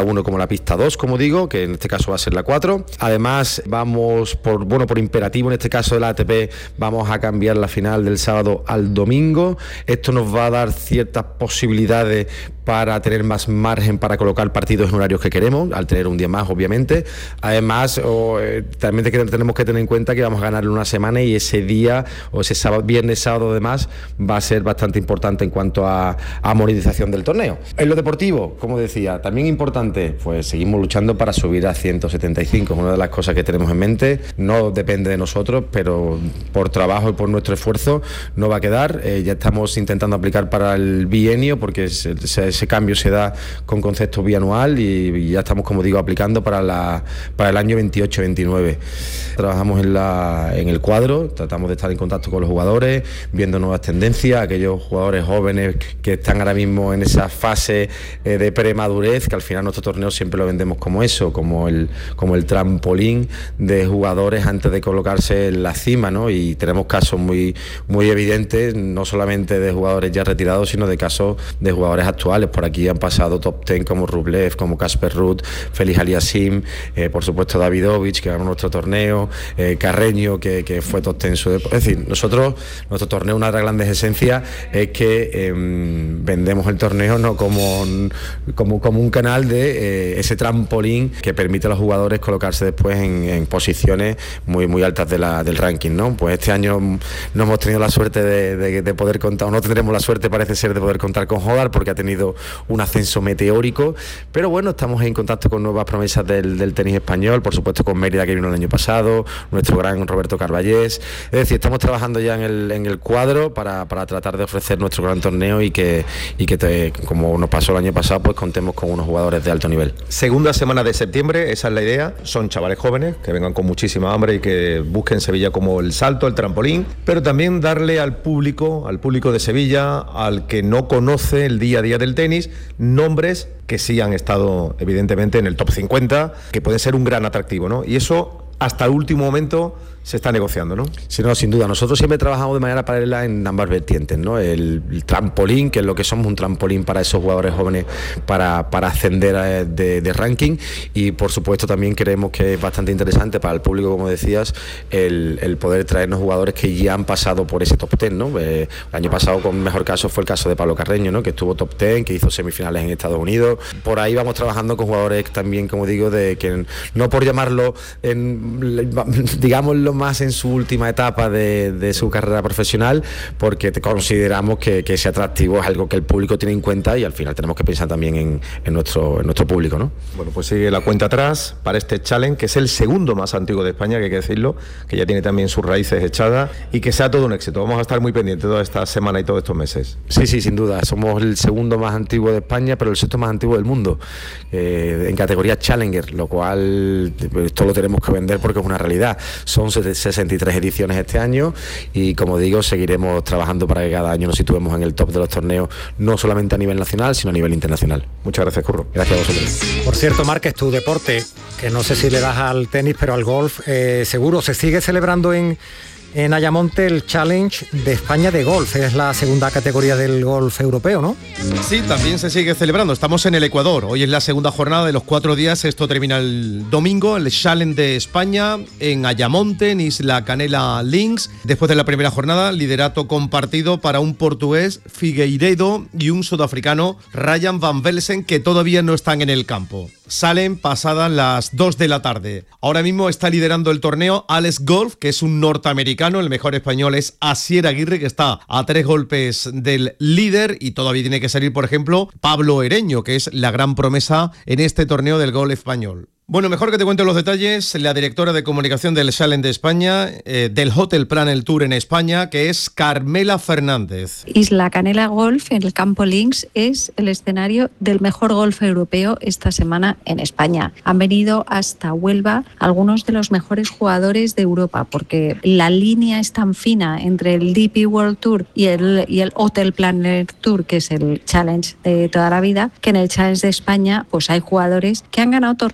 pista 1 como la pista 2, como digo, que en este caso va a ser la 4. Además, vamos por imperativo, en este caso de la ATP, vamos a cambiar la final del sábado al domingo. Esto nos va a dar ciertas posibilidades para tener más margen para colocar partidos en horarios que queremos, al tener un día más, obviamente. Además, también tenemos que tener en cuenta que vamos a ganarle una semana y ese día, o ese sábado, viernes, sábado, además, va a ser bastante importante en cuanto a monetización del torneo. En lo deportivo, como decía, también importante, pues seguimos luchando para subir a 175, es una de las cosas que tenemos en mente. No depende de nosotros, pero por trabajo y por nuestro esfuerzo no va a quedar. Ya estamos intentando aplicar para el bienio, porque ese cambio se da con concepto bianual y ya estamos, como digo, aplicando para el año 28-29. Trabajamos en el cuadro, tratamos de estar en contacto con los jugadores, viendo nuevas tendencias, aquellos jugadores jóvenes que están ahora mismo en esa fase de premadurez, que al final nuestro torneo siempre lo vendemos como eso, como el trampolín de jugadores antes de colocarse en la cima, ¿no? Y tenemos casos muy, muy evidentes, no solamente de jugadores ya retirados, sino de casos de jugadores actuales. Por aquí han pasado top 10 como Rublev, como Casper Ruud, Félix Aliassime, por supuesto Davidovich, que ganó nuestro torneo, Carreño, que fue top 10 en su es decir, nuestro torneo, una de las grandes esencias es que vendemos el torneo no como un canal de ese trampolín que permite a los jugadores colocarse después en posiciones muy, muy altas del ranking, ¿no? Pues este año no hemos tenido la suerte de poder contar, o no tendremos la suerte, parece ser, de poder contar con Hodar, porque ha tenido un ascenso meteórico, pero bueno, estamos en contacto con nuevas promesas del tenis español, por supuesto con Mérida, que vino el año pasado, nuestro gran Roberto Carballés. Es decir, estamos trabajando ya en el cuadro para tratar de ofrecer nuestro gran torneo y que como nos pasó el año pasado, pues contemos con unos jugadores de alto nivel. Segunda semana de septiembre, esa es la idea. Son chavales jóvenes que vengan con muchísima hambre y que busquen Sevilla como el salto, el trampolín, pero también darle al público de Sevilla, al que no conoce el día a día del tenis, nombres que sí han estado evidentemente en el top 50, que pueden ser un gran atractivo, ¿no? Y eso hasta el último momento se está negociando, ¿no? Sí, no, sin duda. Nosotros siempre trabajamos de manera paralela en ambas vertientes, ¿no? El trampolín, que es lo que somos, un trampolín para esos jugadores jóvenes para ascender de ranking, y por supuesto también creemos que es bastante interesante para el público, como decías, el poder traernos jugadores que ya han pasado por ese top 10, ¿no? El año pasado, con mejor caso, fue el caso de Pablo Carreño, ¿no? Que estuvo top 10, que hizo semifinales en Estados Unidos. Por ahí vamos trabajando con jugadores también, como digo, de que no por llamarlo, digámoslo, más en su última etapa de su carrera profesional, porque consideramos que ese atractivo es algo que el público tiene en cuenta y al final tenemos que pensar también en nuestro público, ¿no? Bueno, pues sigue la cuenta atrás para este challenge, que es el segundo más antiguo de España, que hay que decirlo, que ya tiene también sus raíces echadas, y que sea todo un éxito. Vamos a estar muy pendientes toda esta semana y todos estos meses. Sí, sin duda. Somos el segundo más antiguo de España, pero el sexto más antiguo del mundo, en categoría Challenger, lo cual esto lo tenemos que vender porque es una realidad. Son 63 ediciones este año y, como digo, seguiremos trabajando para que cada año nos situemos en el top de los torneos, no solamente a nivel nacional, sino a nivel internacional. Muchas gracias, Curro. Gracias a vosotros. Por cierto, Márquez, tu deporte, que no sé si le das al tenis, pero al golf, seguro se sigue celebrando en Ayamonte el Challenge de España de golf. Es la segunda categoría del golf europeo, ¿no? Sí, también se sigue celebrando. Estamos en el Ecuador. Hoy es la segunda jornada de los 4 días. Esto termina el domingo. El Challenge de España en Ayamonte, en Isla Canela Links. Después de la primera jornada, liderato compartido para un portugués, Figueiredo, y un sudafricano, Ryan Van Velsen, que todavía no están en el campo. Salen pasadas las 2 de la tarde. Ahora mismo está liderando el torneo Alex Golf, que es un norteamericano. El mejor español es Asier Aguirre, que está a 3 golpes del líder, y todavía tiene que salir, por ejemplo, Pablo Ereño, que es la gran promesa en este torneo del golf español. Bueno, mejor que te cuente los detalles, la directora de comunicación del Challenge de España, del Hotel Planel Tour en España, que es Carmela Fernández. Isla Canela Golf, en el campo Links, es el escenario del mejor golf europeo esta semana en España. Han venido hasta Huelva algunos de los mejores jugadores de Europa, porque la línea es tan fina entre el DP World Tour y el Hotel Planel Tour, que es el Challenge de toda la vida, que en el Challenge de España pues hay jugadores que han ganado torneos de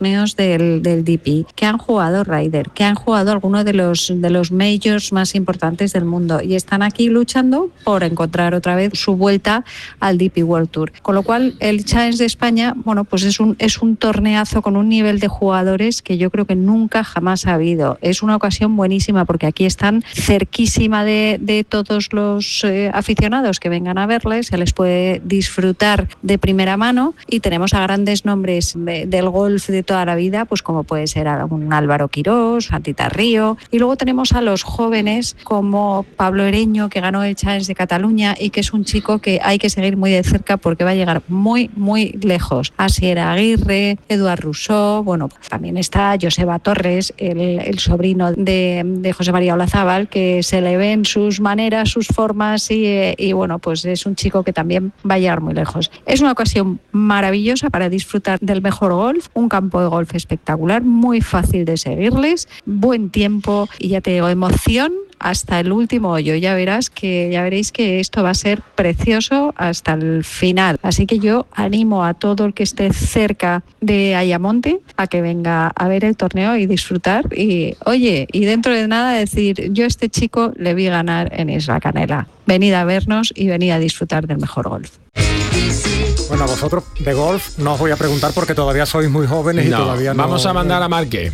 del DP, que han jugado Ryder, que han jugado algunos de los majors más importantes del mundo y están aquí luchando por encontrar otra vez su vuelta al DP World Tour. Con lo cual, el Challenge de España, bueno, pues es un torneazo con un nivel de jugadores que yo creo que nunca jamás ha habido. Es una ocasión buenísima porque aquí están cerquísima de todos los aficionados que vengan a verles, se les puede disfrutar de primera mano y tenemos a grandes nombres del golf de toda la vida, pues como puede ser un Álvaro Quirós, a Tita Río, y luego tenemos a los jóvenes como Pablo Ereño, que ganó el Challenge de Cataluña y que es un chico que hay que seguir muy de cerca porque va a llegar muy, muy lejos. Asier Aguirre, Eduard Rousseau, bueno, también está Joseba Torres, el sobrino de José María Olazábal, que se le ven sus maneras, sus formas y bueno, pues es un chico que también va a llegar muy lejos. Es una ocasión maravillosa para disfrutar del mejor golf, un campo de golf espectacular, muy fácil de seguirles, buen tiempo y ya te digo, emoción hasta el último hoyo. Ya veréis que esto va a ser precioso hasta el final. Así que yo animo a todo el que esté cerca de Ayamonte a que venga a ver el torneo y disfrutar. Y oye, y dentro de nada decir, yo a este chico le vi ganar en Isla Canela. Venid a vernos y venid a disfrutar del mejor golf. Bueno, a vosotros de golf no os voy a preguntar porque todavía sois muy jóvenes y todavía no... Vamos a mandar a Marque.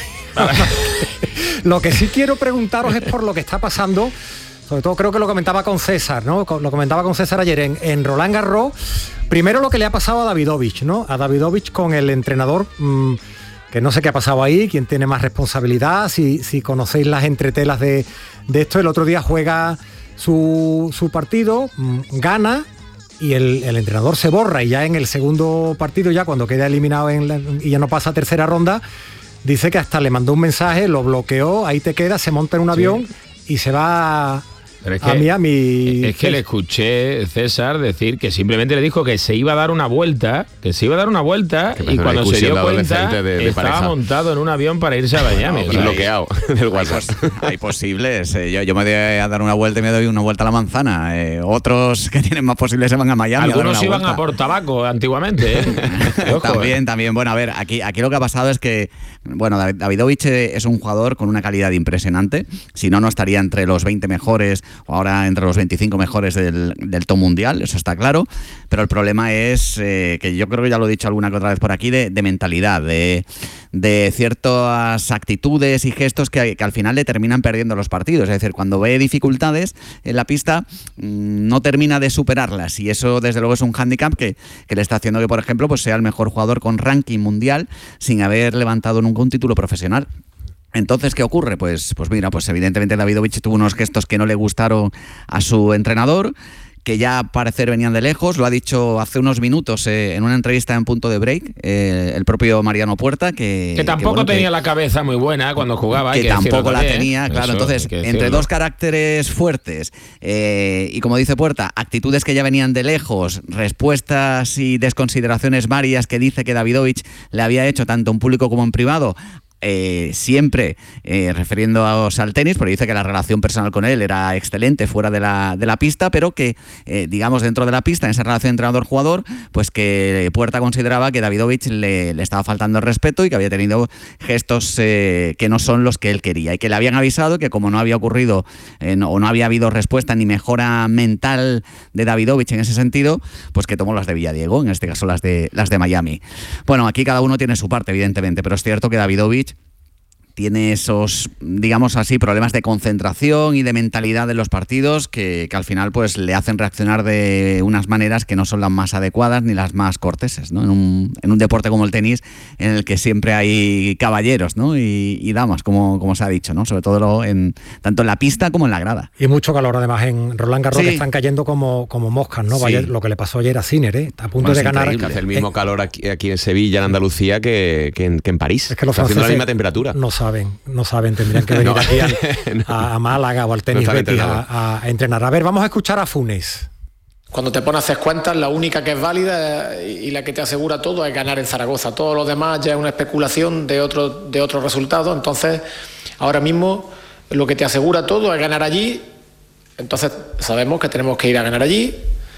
Lo que sí quiero preguntaros es por lo que está pasando, sobre todo creo que lo comentaba con César, ¿no? Lo comentaba con César ayer en Roland Garros. Primero lo que le ha pasado a Davidovich, ¿no? A Davidovich con el entrenador, que no sé qué ha pasado ahí, quién tiene más responsabilidad, si conocéis las entretelas de esto. El otro día juega su partido, gana, y el entrenador se borra y ya en el segundo partido, ya cuando queda eliminado y ya no pasa a tercera ronda, dice que hasta le mandó un mensaje, lo bloqueó, ahí te queda, se monta en un avión y se va a Miami. Es que le escuché, César, decir que simplemente le dijo que se iba a dar una vuelta, y cuando se dio cuenta estaba montado en un avión para irse a Miami. Bloqueado del WhatsApp. Hay posibles. Yo me doy a dar una vuelta y me doy una vuelta a la manzana. Otros que tienen más posibles se van a Miami. Algunos iban a por tabaco antiguamente. Ojo, también. Bueno, a ver, aquí lo que ha pasado es que, bueno, Davidovich es un jugador con una calidad impresionante. Si no estaría entre los 20 mejores o ahora entre los 25 mejores del top mundial, eso está claro, pero el problema es que yo creo que ya lo he dicho alguna que otra vez por aquí, de mentalidad, de ciertas actitudes y gestos que al final le terminan perdiendo los partidos. Es decir, cuando ve dificultades en la pista no termina de superarlas, y eso desde luego es un hándicap que le está haciendo que, por ejemplo, pues sea el mejor jugador con ranking mundial sin haber levantado nunca un título profesional. Entonces, ¿qué ocurre? Pues mira, pues evidentemente Davidovich tuvo unos gestos que no le gustaron a su entrenador, que ya al parecer venían de lejos. Lo ha dicho hace unos minutos en una entrevista en Punto de Break el propio Mariano Puerta, que tampoco tenía la cabeza muy buena cuando jugaba. Que tampoco la tenía, claro. Entonces, entre dos caracteres fuertes y, como dice Puerta, actitudes que ya venían de lejos, respuestas y desconsideraciones varias que dice que Davidovich le había hecho tanto en público como en privado, siempre refiriéndose al tenis, porque dice que la relación personal con él era excelente fuera de la pista, pero que digamos dentro de la pista, en esa relación entrenador-jugador, pues que Puerta consideraba que Davidovich le estaba faltando el respeto y que había tenido gestos que no son los que él quería, y que le habían avisado que como no había ocurrido o no había habido respuesta ni mejora mental de Davidovich en ese sentido, pues que tomó las de Villadiego, en este caso las de Miami. Bueno, aquí cada uno tiene su parte, evidentemente, pero es cierto que Davidovich tiene esos, digamos así, problemas de concentración y de mentalidad en los partidos que al final pues le hacen reaccionar de unas maneras que no son las más adecuadas ni las más corteses, ¿no? En un deporte como el tenis, en el que siempre hay caballeros, ¿no? y damas, como se ha dicho, ¿no? Sobre todo tanto en la pista como en la grada. Y mucho calor además en Roland Garros, que están cayendo como moscas, ¿no? Sí. Lo que le pasó ayer a Sinner, a punto de ganar. Hace el mismo calor aquí en Sevilla, en Andalucía, que en París. Es que los está haciendo la misma temperatura. No saben, tendrían que venir aquí a Málaga o al Tenis Betis a entrenar. A ver, vamos a escuchar a Funes. Cuando te pones a hacer cuentas, la única que es válida y la que te asegura todo es ganar en Zaragoza. Todo lo demás ya es una especulación de otro resultado. Entonces, ahora mismo lo que te asegura todo es ganar allí. Entonces, sabemos que tenemos que ir a ganar allí.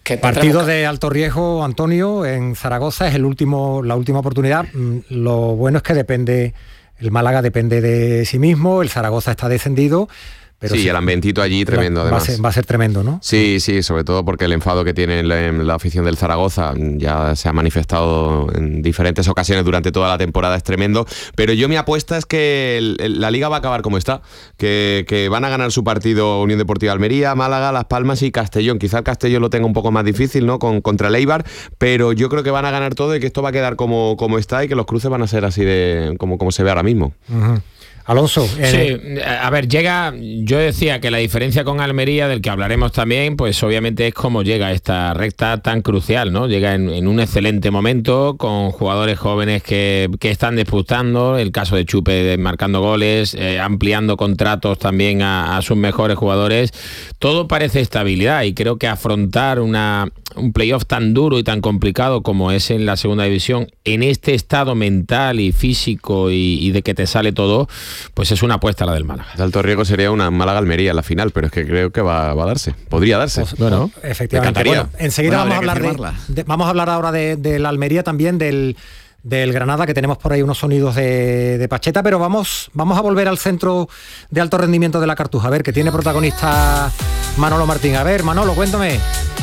Partido de alto riesgo, Antonio, en Zaragoza, es la última oportunidad. Lo bueno es que el Málaga depende de sí mismo, el Zaragoza está descendido. Pero sí, el ambientito allí tremendo, además. Va a ser tremendo, ¿no? Sí, sobre todo porque el enfado que tiene en la afición del Zaragoza ya se ha manifestado en diferentes ocasiones durante toda la temporada, es tremendo. Pero yo mi apuesta es que la Liga va a acabar como está, que van a ganar su partido Unión Deportiva Almería, Málaga, Las Palmas y Castellón. Quizá el Castellón lo tenga un poco más difícil, ¿no? Contra el Eibar, pero yo creo que van a ganar todo y que esto va a quedar como está y que los cruces van a ser así de como se ve ahora mismo. Uh-huh. Alonso. Sí, a ver, yo decía que la diferencia con Almería, del que hablaremos también, pues obviamente es cómo llega esta recta tan crucial, ¿no? Llega en un excelente momento, con jugadores jóvenes que están disputando, el caso de Chupe marcando goles, ampliando contratos también a sus mejores jugadores. Todo parece estabilidad y creo que afrontar un playoff tan duro y tan complicado como es en la segunda división, en este estado mental y físico y de que te sale todo, pues es una apuesta la del Málaga. De alto riesgo sería una Málaga-Almería en la final, pero es que creo que va a darse. Podría darse. Pues, bueno, efectivamente. Bueno, enseguida vamos a hablar ahora de la Almería también, del Granada, que tenemos por ahí unos sonidos de Pacheta, pero vamos a volver al centro de alto rendimiento de la Cartuja, a ver, que tiene protagonista Manolo Martín. A ver, Manolo, cuéntame.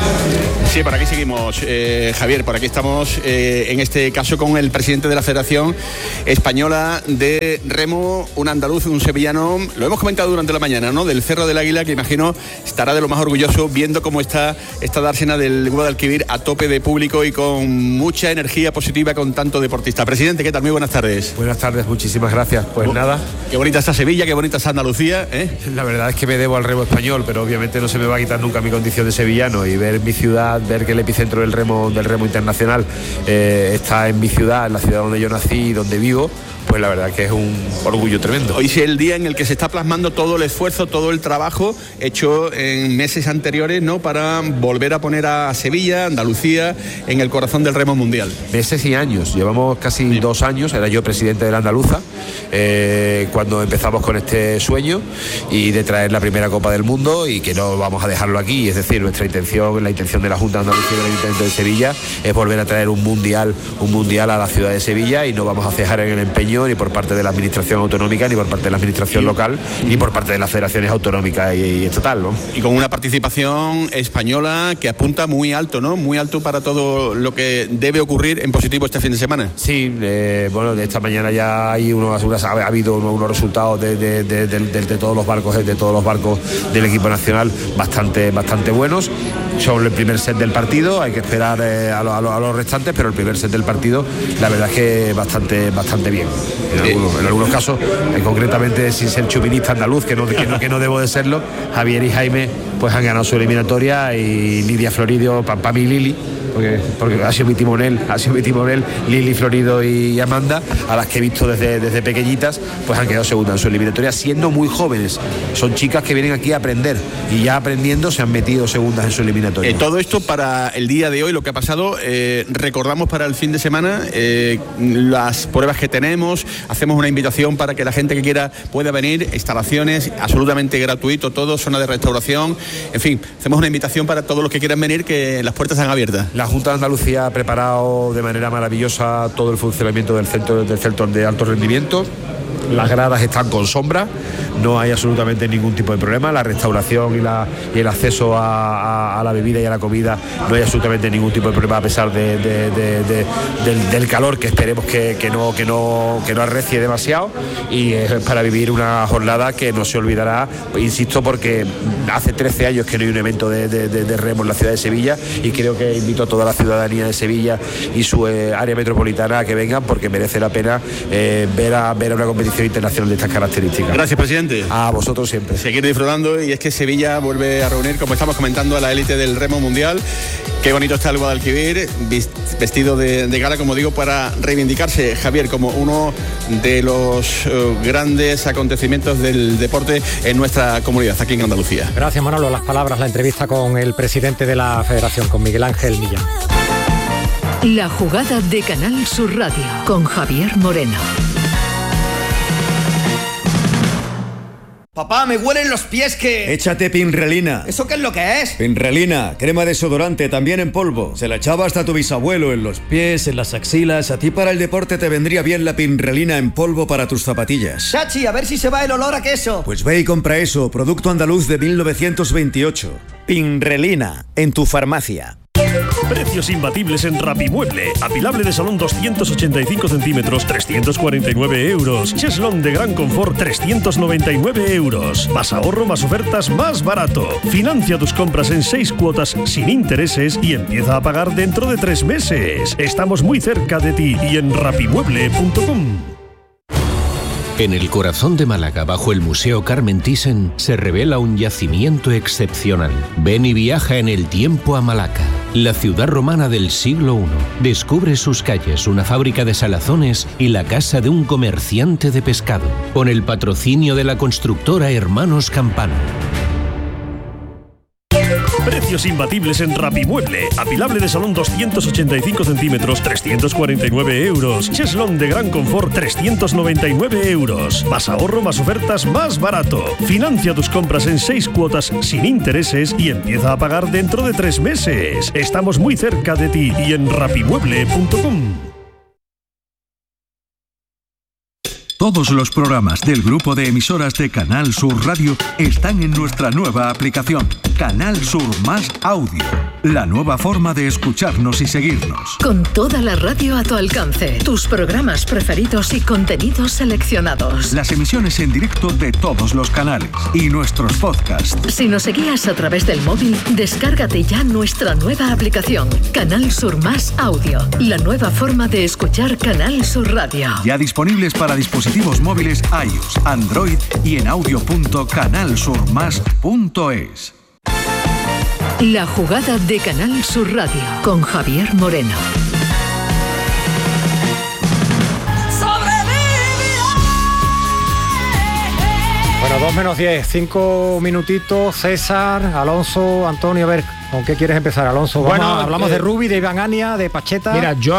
Sí, por aquí seguimos, Javier, por aquí estamos, en este caso con el presidente de la Federación Española de Remo, un andaluz, un sevillano, lo hemos comentado durante la mañana, ¿no? Del Cerro del Águila, que imagino estará de lo más orgulloso viendo cómo está esta dársena del Guadalquivir a tope de público y con mucha energía positiva con tanto deportista. Presidente, ¿qué tal? Muy buenas tardes. Buenas tardes, muchísimas gracias. Pues nada. Qué bonita está Sevilla, qué bonita está Andalucía, ¿eh? La verdad es que me debo al remo español, pero obviamente no se me va a quitar nunca mi condición de sevillano, y ver mi ciudad, ver que el epicentro del remo internacional está en mi ciudad, en la ciudad donde yo nací y donde vivo, pues la verdad que es un orgullo tremendo. Hoy es el día en el que se está plasmando todo el esfuerzo, todo el trabajo hecho en meses anteriores, ¿no? Para volver a poner a Sevilla, Andalucía, en el corazón del remo mundial. Meses y años, llevamos casi 2 años, era yo presidente de la Andaluza, cuando empezamos con este sueño y de traer la primera Copa del Mundo, y que no vamos a dejarlo aquí, es decir, nuestra intención, la intención de la Junta de Andalucía y del Ayuntamiento de Sevilla es volver a traer un mundial a la ciudad de Sevilla, y no vamos a cejar en el empeño ni por parte de la administración autonómica, ni por parte de la administración local, ni por parte de las federaciones autonómicas y estatal, ¿no? Y con una participación española que apunta muy alto, ¿no? Muy alto para todo lo que debe ocurrir en positivo este fin de semana. Sí, bueno, de esta mañana ya hay ha habido unos resultados de todos los barcos del equipo nacional bastante buenos. Son el primer set del partido, hay que esperar a los restantes, pero el primer set del partido la verdad es que bastante bien. En algunos casos, concretamente sin ser chauvinista andaluz, que no debo de serlo, Javier y Jaime pues han ganado su eliminatoria, y Lidia Florido, Pami y Lili, porque ha sido mi timonel, Lili, Florido y Amanda, a las que he visto desde pequeñitas, pues han quedado segundas en su eliminatoria, siendo muy jóvenes. Son chicas que vienen aquí a aprender, y ya aprendiendo se han metido segundas en su eliminatoria. Todo esto para el día de hoy, lo que ha pasado, recordamos para el fin de semana las pruebas que tenemos, hacemos una invitación para que la gente que quiera pueda venir, instalaciones absolutamente gratuito, todo, zona de restauración, en fin, hacemos una invitación para todos los que quieran venir, que las puertas están abiertas. La Junta de Andalucía ha preparado de manera maravillosa todo el funcionamiento del centro de alto rendimiento. Las gradas están con sombra, no hay absolutamente ningún tipo de problema. La restauración y el acceso a la bebida y a la comida, no hay absolutamente ningún tipo de problema, a pesar del calor, que esperemos que no arrecie demasiado, y es para vivir una jornada que no se olvidará, insisto, porque hace 13 años que no hay un evento de remo en la ciudad de Sevilla, y creo que invito a toda la ciudadanía de Sevilla y su área metropolitana a que vengan, porque merece la pena ver a una competición internacional de estas características. Gracias, presidente. A vosotros siempre. Seguir disfrutando, y es que Sevilla vuelve a reunir, como estamos comentando, a la élite del remo mundial. Qué bonito está el Guadalquivir, vestido de gala, como digo, para reivindicarse, Javier, como uno de los grandes acontecimientos del deporte en nuestra comunidad, aquí en Andalucía. Gracias, Manolo. Las palabras, la entrevista con el presidente de la Federación, con Miguel Ángel Millán. La jugada de Canal Sur Radio, con Javier Moreno. Papá, me huelen los pies que... Échate Pinrelina. ¿Eso qué es lo que es? Pinrelina, crema desodorante, también en polvo. Se la echaba hasta tu bisabuelo en los pies, en las axilas. A ti para el deporte te vendría bien la Pinrelina en polvo para tus zapatillas. Chachi, a ver si se va el olor a queso. Pues ve y compra eso, producto andaluz de 1928. Pinrelina, en tu farmacia. Precios imbatibles en Rapimueble. Apilable de salón 285 centímetros, 349 euros. Cheslón de gran confort, 399 euros. Más ahorro, más ofertas, más barato. Financia tus compras en 6 cuotas sin intereses y empieza a pagar dentro de 3 meses. Estamos muy cerca de ti y en rapimueble.com. En el corazón de Málaga, bajo el Museo Carmen Thyssen, se revela un yacimiento excepcional. Ven y viaja en el tiempo a Malaca, la ciudad romana del siglo I. Descubre sus calles, una fábrica de salazones y la casa de un comerciante de pescado, con el patrocinio de la constructora Hermanos Campano. Precios imbatibles en Rapimueble. Apilable de salón 285 centímetros, 349 euros. Cheslón de gran confort, 399 euros. Más ahorro, más ofertas, más barato. Financia tus compras en 6 cuotas sin intereses y empieza a pagar dentro de 3 meses. Estamos muy cerca de ti y en rapimueble.com. Todos los programas del grupo de emisoras de Canal Sur Radio están en nuestra nueva aplicación, Canal Sur Más Audio, la nueva forma de escucharnos y seguirnos. Con toda la radio a tu alcance, tus programas preferidos y contenidos seleccionados. Las emisiones en directo de todos los canales y nuestros podcasts. Si nos seguías a través del móvil, descárgate ya nuestra nueva aplicación, Canal Sur Más Audio, la nueva forma de escuchar Canal Sur Radio. Ya disponibles para dispositivos móviles iOS, Android y en audio.canalsurmas.es. La jugada de Canal Sur Radio con Javier Moreno. Bueno, 2 menos 10, 5 minutitos. César, Alonso, Antonio, a ver, ¿con qué quieres empezar, Alonso? Hablamos de Rubi, de Iván Ania, de Pacheta. Mira, yo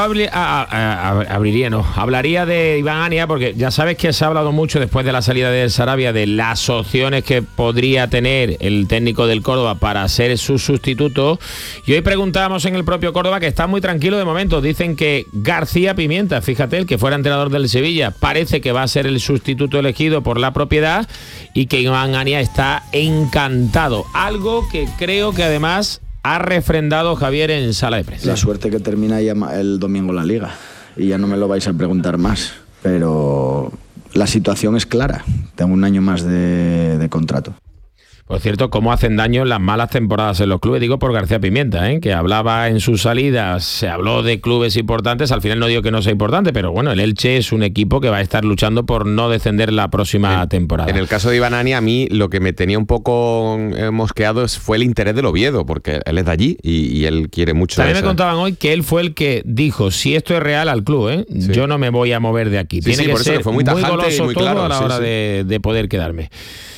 hablaría de Iván Ania porque ya sabes que se ha hablado mucho después de la salida de Sarabia de las opciones que podría tener el técnico del Córdoba para ser su sustituto. Y hoy preguntábamos en el propio Córdoba que está muy tranquilo de momento. Dicen que García Pimienta, fíjate, el que fuera entrenador del Sevilla, parece que va a ser el sustituto elegido por la propiedad y que Iván Ania está encantado. Algo que creo que además ha refrendado Javier en sala de prensa. La suerte que termina ya el domingo la Liga y ya no me lo vais a preguntar más, pero la situación es clara. Tengo 1 año más de contrato. Por cierto, cómo hacen daño las malas temporadas en los clubes, digo por García Pimienta, que hablaba en sus salidas, se habló de clubes importantes, al final no digo que no sea importante, pero bueno, el Elche es un equipo que va a estar luchando por no descender la próxima temporada. En el caso de Iván Ania, a mí lo que me tenía un poco mosqueado fue el interés del Oviedo, porque él es de allí y él quiere mucho. También me contaban hoy que él fue el que dijo, si esto es real al club, sí, yo no me voy a mover de aquí. Tiene que ser que fue muy goloso muy claro, todo a la hora de poder quedarme.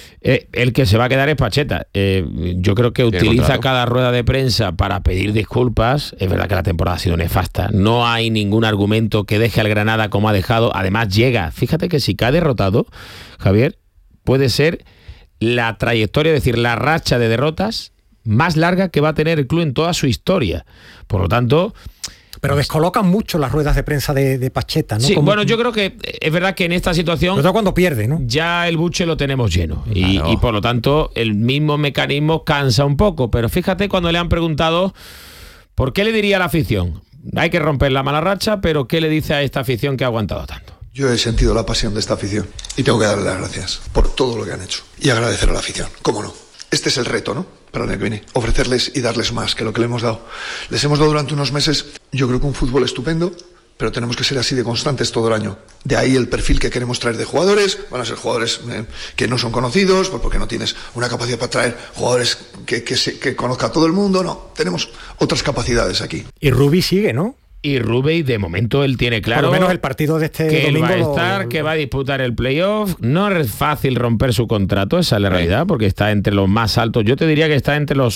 El que se va a quedar es Pacheta. Yo creo que utiliza cada rueda de prensa para pedir disculpas. Es verdad que la temporada ha sido nefasta. No hay ningún argumento que deje al Granada como ha dejado. Además llega. Fíjate que si cae derrotado, Javier, puede ser la trayectoria, es decir, la racha de derrotas más larga que va a tener el club en toda su historia. Por lo tanto... Pero descolocan mucho las ruedas de prensa de Pacheta, ¿no? Sí, bueno, yo creo que es verdad que en esta situación... Pero cuando pierde, ¿no? Ya el buche lo tenemos lleno. Claro. Y por lo tanto, el mismo mecanismo cansa un poco. Pero fíjate cuando le han preguntado ¿por qué le diría a la afición? Hay que romper la mala racha, pero ¿qué le dice a esta afición que ha aguantado tanto? Yo he sentido la pasión de esta afición y tengo que darle las gracias por todo lo que han hecho. Y agradecer a la afición, ¿cómo no? Este es el reto, ¿no? Para el año que viene. Ofrecerles y darles más que lo que le hemos dado. Les hemos dado durante unos meses, yo creo que un fútbol estupendo, pero tenemos que ser así de constantes todo el año. De ahí el perfil que queremos traer de jugadores. Van a ser jugadores que no son conocidos, porque no tienes una capacidad para traer jugadores que conozca a todo el mundo. No, tenemos otras capacidades aquí. Y Rubi sigue, ¿no? Y Rubey, de momento, él tiene claro... Por lo menos el partido de este que domingo... él va a estar, que va a disputar el playoff. No es fácil romper su contrato, esa es la realidad, porque está entre los más altos. Yo te diría que está entre los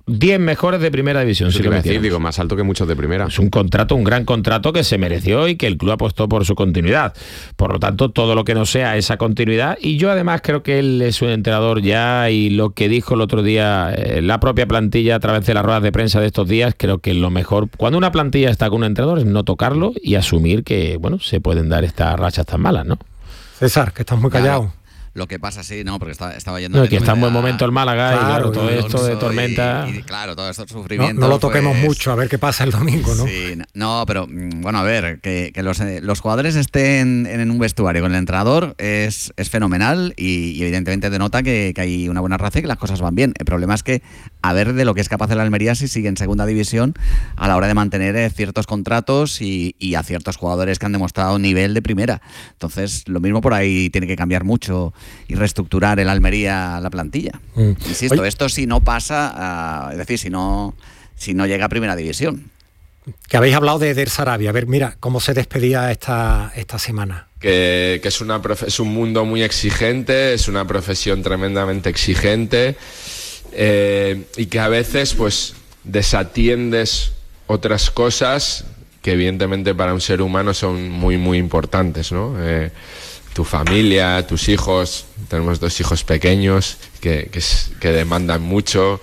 10 mejores de primera división. Eso te iba a decir, digo, más alto que muchos de primera. Es un contrato, un gran contrato que se mereció y que el club apostó por su continuidad. Por lo tanto, todo lo que no sea esa continuidad, y yo además creo que él es un entrenador ya, y lo que dijo el otro día la propia plantilla a través de las ruedas de prensa de estos días, creo que lo mejor cuando una plantilla está con un entrenador es no tocarlo y asumir que, bueno, se pueden dar estas rachas tan malas, ¿no? César, que estás muy callado. Claro. Lo que pasa, sí, no, porque estaba yendo... No, que está en buen momento el Málaga, claro, y claro, todo esto de tormenta... Y claro, todo esto sufrimiento... No lo toquemos mucho, a ver qué pasa el domingo, ¿no? Sí, no, pero bueno, a ver, que los jugadores estén en un vestuario con el entrenador es fenomenal y evidentemente denota que hay una buena raza y que las cosas van bien. El problema es que a ver de lo que es capaz el Almería si sigue en segunda división a la hora de mantener ciertos contratos y a ciertos jugadores que han demostrado nivel de primera. Entonces, lo mismo por ahí tiene que cambiar mucho y reestructurar el Almería la plantilla. Insisto, esto si no pasa, es decir, si no llega a primera división. Que habéis hablado de Eder Sarabia. A ver, mira, cómo se despedía esta semana. Que es un mundo muy exigente, es una profesión tremendamente exigente, y que a veces pues desatiendes otras cosas que evidentemente para un ser humano son muy, muy importantes, ¿no? Tu familia, tus hijos, tenemos 2 hijos pequeños que demandan mucho,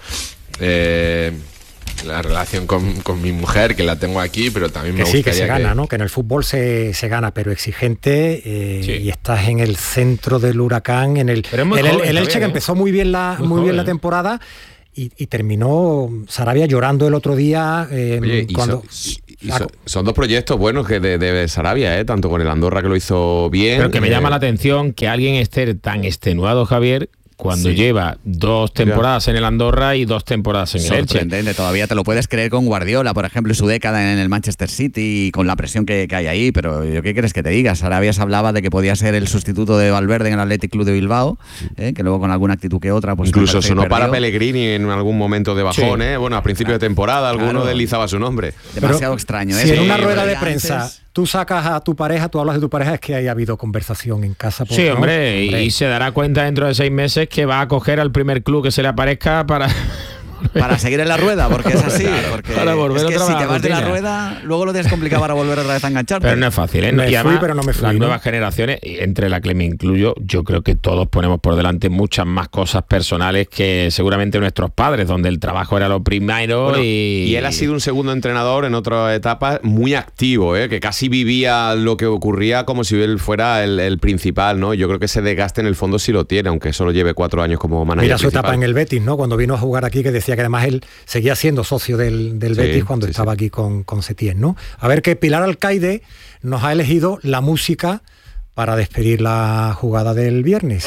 la relación con mi mujer, que la tengo aquí, pero también me gustaría que se gana, ¿no? Que en el fútbol se gana, pero exigente, sí. Y estás en el centro del huracán, el Elche, que empezó muy bien la temporada y terminó Sarabia llorando el otro día. Oye, cuando son 2 proyectos buenos que de Sarabia, tanto con el Andorra, que lo hizo bien. Pero que me llama la atención que alguien esté tan extenuado, Javier, cuando lleva 2 temporadas en el Andorra y 2 temporadas en el Elche. Sorprendente, todavía te lo puedes creer con Guardiola, por ejemplo, y su década en el Manchester City, y con la presión que hay ahí, pero ¿yo qué quieres que te diga? Sarabia se hablaba de que podía ser el sustituto de Valverde en el Athletic Club de Bilbao, que luego con alguna actitud que otra... pues incluso sonó para Pellegrini en algún momento de bajón, sí. Bueno, a principio de temporada alguno deslizaba su nombre. Demasiado extraño. Si en una rueda de prensa... Tú sacas a tu pareja, tú hablas de tu pareja, es que haya habido conversación en casa. Sí, hombre, y se dará cuenta dentro de 6 meses que va a coger al primer club que se le aparezca para seguir en la rueda, porque es así. Claro, porque para volver es que otra si te vas de la rueda, luego lo tienes complicado para volver otra vez a engancharte. Pero no es fácil, ¿eh? Y además, pero no me fui, las nuevas generaciones, entre la que me incluyo, yo creo que todos ponemos por delante muchas más cosas personales que seguramente nuestros padres, donde el trabajo era lo primero. Bueno, y él ha sido un segundo entrenador en otra etapa muy activo, que casi vivía lo que ocurría como si él fuera el principal, ¿no? Yo creo que ese desgaste en el fondo sí lo tiene, aunque solo lleve 4 años como manager. Mira su etapa en el Betis, ¿no? Cuando vino a jugar aquí, que decía que además él seguía siendo socio del Betis cuando estaba aquí con Setién, ¿no? A ver, que Pilar Alcaide nos ha elegido la música para despedir la jugada del viernes.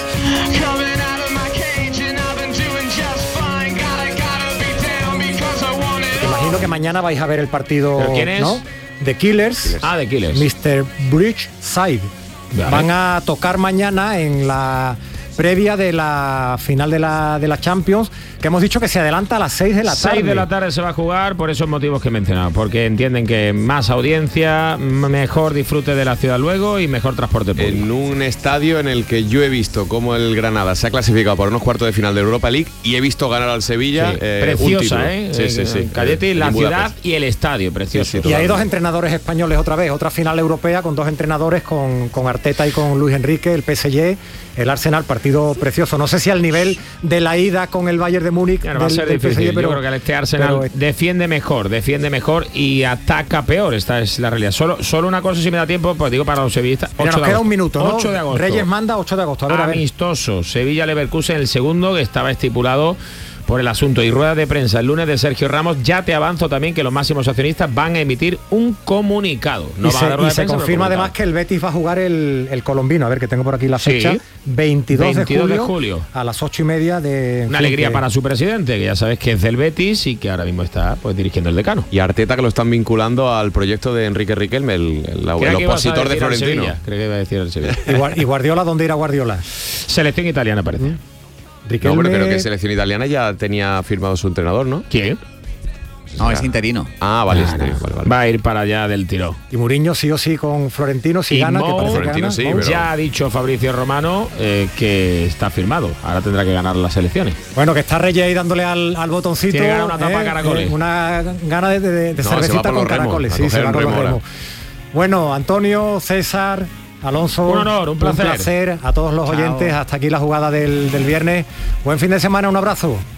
Imagino que mañana vais a ver el partido. ¿Pero quién es? ¿No? The Killers. Ah, The Killers. Mr. Bridgeside. Vale. Van a tocar mañana en la previa de la final de la Champions, que hemos dicho que se adelanta a las 6 de la tarde. 6 de la tarde se va a jugar por esos motivos que he mencionado, porque entienden que más audiencia, mejor disfrute de la ciudad luego y mejor transporte público. En un estadio en el que yo he visto cómo el Granada se ha clasificado por unos cuartos de final de Europa League y he visto ganar al Sevilla. Sí. Preciosa, Sí. Calletti, la ciudad y el estadio, precioso. Y hay 2 entrenadores españoles otra vez, otra final europea con 2 entrenadores, con Arteta y con Luis Enrique, el PSG, el Arsenal, partido precioso. No sé si al nivel de la ida con el Bayern de Múnich. Claro, va a ser difícil. Yo creo que este Arsenal defiende mejor y ataca peor. Esta es la realidad. Solo una cosa, si me da tiempo, pues digo para los sevillistas. Nos queda un minuto, ¿no? 8 de agosto. Reyes manda 8 de agosto. A ver, amistoso. Sevilla-Leverkusen, el segundo, que estaba estipulado por el asunto. Y rueda de prensa el lunes de Sergio Ramos. Ya te avanzo también que los máximos accionistas van a emitir un comunicado. No y se confirma además que el Betis va a jugar el colombino. A ver, que tengo por aquí la fecha. Sí. 22 de julio a las 8:30 de... Una alegría para su presidente, que ya sabes que es del Betis y que ahora mismo está pues dirigiendo el Decano. Y Arteta, que lo están vinculando al proyecto de Enrique Riquelme, el opositor de Florentino. Creo que iba a decir el Sevilla. ¿Y Guardiola? ¿Dónde irá Guardiola? Selección italiana, parece. No, pero creo que selección italiana ya tenía firmado su entrenador, ¿no? ¿Quién? No, es interino. Ah, vale, Va a ir para allá del tiro. Y Mourinho sí o sí con Florentino, si Y gana, que Mou, parece que Florentino gana. sí, Mou. pero- Ya ha dicho Fabrizio Romano que está firmado. Ahora tendrá que ganar las elecciones. Bueno, que está Reyes ahí dándole al botoncito. Tiene ganas una tapa de caracoles. Una gana de No, se va cervecita por con los remos, caracoles. a Sí, coger se va el con los remo ahora. remos. Bueno, Antonio, César, Alonso. Un honor, un placer. A todos los Chao. oyentes. Hasta aquí la jugada del viernes. Buen fin de semana, un abrazo.